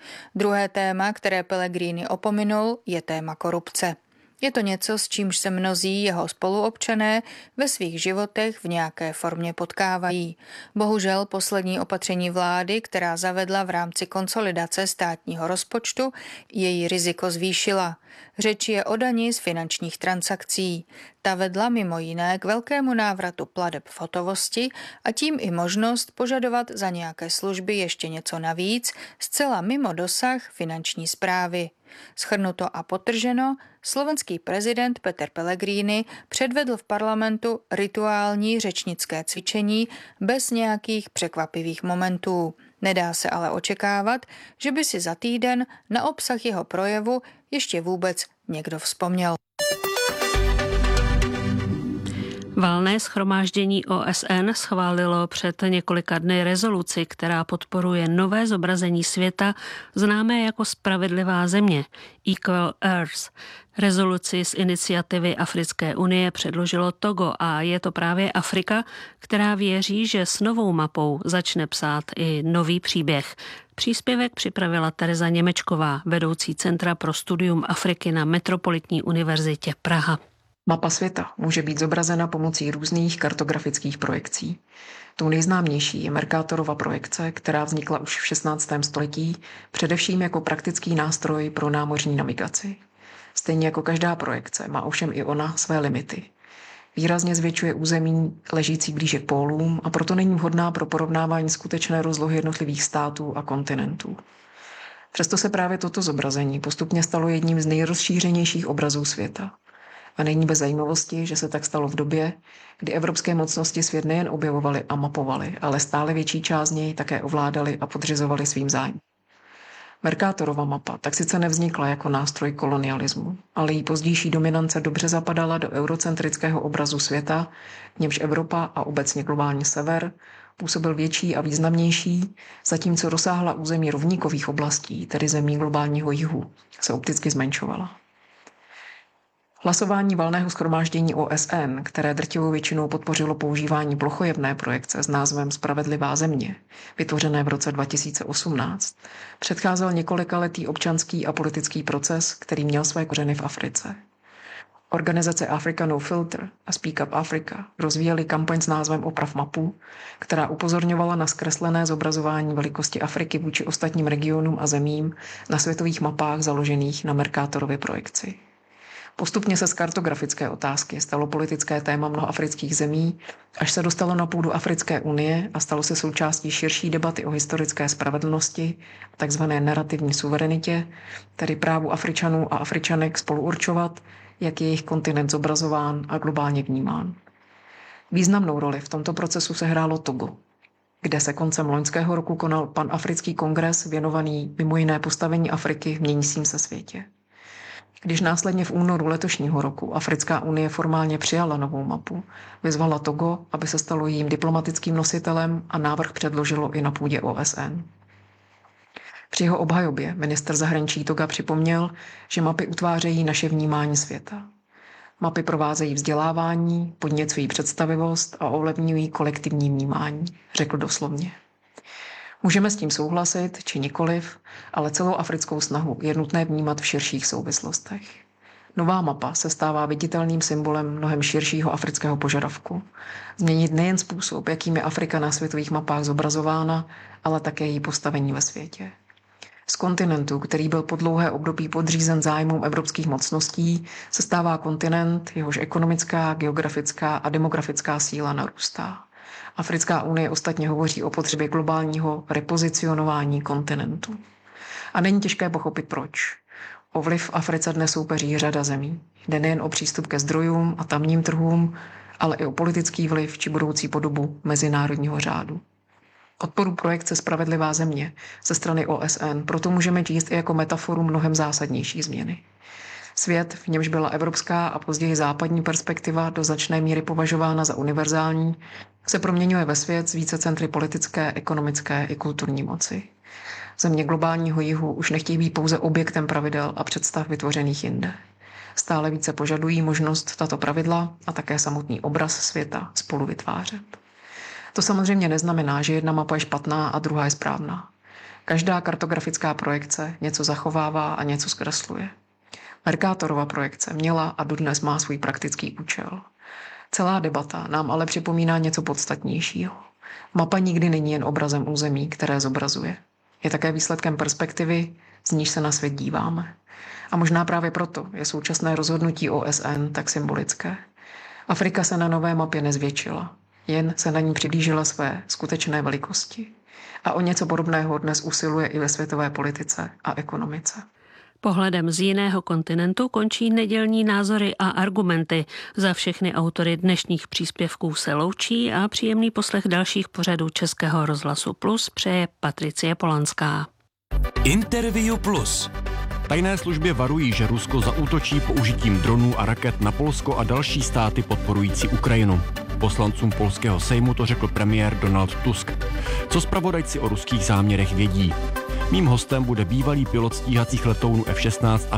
Druhé téma, které Pellegrini opominul, je téma korupce. Je to něco, s čímž se mnozí jeho spoluobčané ve svých životech v nějaké formě potkávají. Bohužel poslední opatření vlády, která zavedla v rámci konsolidace státního rozpočtu, její riziko zvýšila. Řeč je o dani z finančních transakcí. Ta vedla mimo jiné k velkému návratu plateb v hotovosti a tím i možnost požadovat za nějaké služby ještě něco navíc, zcela mimo dosah finanční správy. Shrnuto a podtrženo, slovenský prezident Peter Pellegrini předvedl v parlamentu rituální řečnické cvičení bez nějakých překvapivých momentů. Nedá se ale očekávat, že by si za týden na obsah jeho projevu ještě vůbec někdo vzpomněl. Valné shromáždění OSN schválilo před několika dny rezoluci, která podporuje nové zobrazení světa, známé jako Spravedlivá země, Equal Earth. Rezoluci z iniciativy Africké unie předložilo Togo a je to právě Afrika, která věří, že s novou mapou začne psát i nový příběh. Příspěvek připravila Tereza Němečková, vedoucí Centra pro studium Afriky na Metropolitní univerzitě Praha. Mapa světa může být zobrazena pomocí různých kartografických projekcí. Tou nejznámější je Mercatorova projekce, která vznikla už v 16. století, především jako praktický nástroj pro námořní navigaci. Stejně jako každá projekce má ovšem i ona své limity. Výrazně zvětšuje území ležící blíže k pólům a proto není vhodná pro porovnávání skutečné rozlohy jednotlivých států a kontinentů. Přesto se právě toto zobrazení postupně stalo jedním z nejrozšířenějších obrazů světa. A není bez zajímavosti, že se tak stalo v době, kdy evropské mocnosti svět nejen objevovaly a mapovaly, ale stále větší část něj také ovládali a podřizovali svým zájmům. Mercatorova mapa tak sice nevznikla jako nástroj kolonialismu, ale její pozdější dominance dobře zapadala do eurocentrického obrazu světa, v němž Evropa a obecně globální sever působil větší a významnější, zatímco rozsáhla území rovníkových oblastí, tedy zemí globálního jihu, se opticky zmenšovala. Hlasování Valného shromáždění OSN, které drtivou většinou podpořilo používání plochojevné projekce s názvem Spravedlivá země, vytvořené v roce 2018, předcházel několikaletý občanský a politický proces, který měl své kořeny v Africe. Organizace Africa No Filter a Speak Up Africa rozvíjely kampaň s názvem Oprav mapu, která upozorňovala na zkreslené zobrazování velikosti Afriky vůči ostatním regionům a zemím na světových mapách založených na Mercatorově projekci. Postupně se z kartografické otázky stalo politické téma mnoha afrických zemí, až se dostalo na půdu Africké unie a stalo se součástí širší debaty o historické spravedlnosti, takzvané narrativní suverenitě, tedy právu Afričanů a Afričanek spoluurčovat, jak je jejich kontinent zobrazován a globálně vnímán. Významnou roli v tomto procesu sehrálo Togo, kde se koncem loňského roku konal panafrický kongres věnovaný mimo jiné postavení Afriky v měnícím se světě. Když následně v únoru letošního roku Africká unie formálně přijala novou mapu, vyzvala Togo, aby se stalo jejím diplomatickým nositelem a návrh předložilo i na půdě OSN. Při jeho obhajobě ministr zahraničí Toga připomněl, že mapy utvářejí naše vnímání světa. Mapy provázejí vzdělávání, podněcují představivost a ovlivňují kolektivní vnímání, řekl doslovně. Můžeme s tím souhlasit, či nikoliv, ale celou africkou snahu je nutné vnímat v širších souvislostech. Nová mapa se stává viditelným symbolem mnohem širšího afrického požadavku. Změnit nejen způsob, jakým je Afrika na světových mapách zobrazována, ale také její postavení ve světě. Z kontinentu, který byl po dlouhé období podřízen zájmům evropských mocností, se stává kontinent, jehož ekonomická, geografická a demografická síla narůstá. Africká unie ostatně hovoří o potřebě globálního repozicionování kontinentu. A není těžké pochopit proč. O vliv v Africe dnes soupeří řada zemí. Jde nejen o přístup ke zdrojům a tamním trhům, ale i o politický vliv či budoucí podobu mezinárodního řádu. Odporu projekce Spravedlivá země ze strany OSN proto můžeme číst i jako metaforu mnohem zásadnější změny. Svět, v němž byla evropská a později západní perspektiva do značné míry považována za univerzální, se proměňuje ve svět s více centry politické, ekonomické i kulturní moci. Země globálního jihu už nechtějí být pouze objektem pravidel a představ vytvořených jinde. Stále více požadují možnost tato pravidla a také samotný obraz světa spolu vytvářet. To samozřejmě neznamená, že jedna mapa je špatná a druhá je správná. Každá kartografická projekce něco zachovává a něco zkresluje. Mercatorova projekce měla a dodnes má svůj praktický účel. Celá debata nám ale připomíná něco podstatnějšího. Mapa nikdy není jen obrazem území, které zobrazuje. Je také výsledkem perspektivy, z níž se na svět díváme. A možná právě proto je současné rozhodnutí OSN tak symbolické. Afrika se na nové mapě nezvětšila, jen se na ní přiblížila své skutečné velikosti. A o něco podobného dnes usiluje i ve světové politice a ekonomice. Pohledem z jiného kontinentu končí nedělní názory a argumenty. Za všechny autory dnešních příspěvků se loučí a příjemný poslech dalších pořadů Českého rozhlasu Plus přeje Patricie Polanská. Interview Plus. Tajné služby varují, že Rusko zaútočí použitím dronů a raket na Polsko a další státy podporující Ukrajinu. Poslancům polského sejmu to řekl premiér Donald Tusk. Co zpravodajci o ruských záměrech vědí? Mým hostem bude bývalý pilot stíhacích letounů F-16 a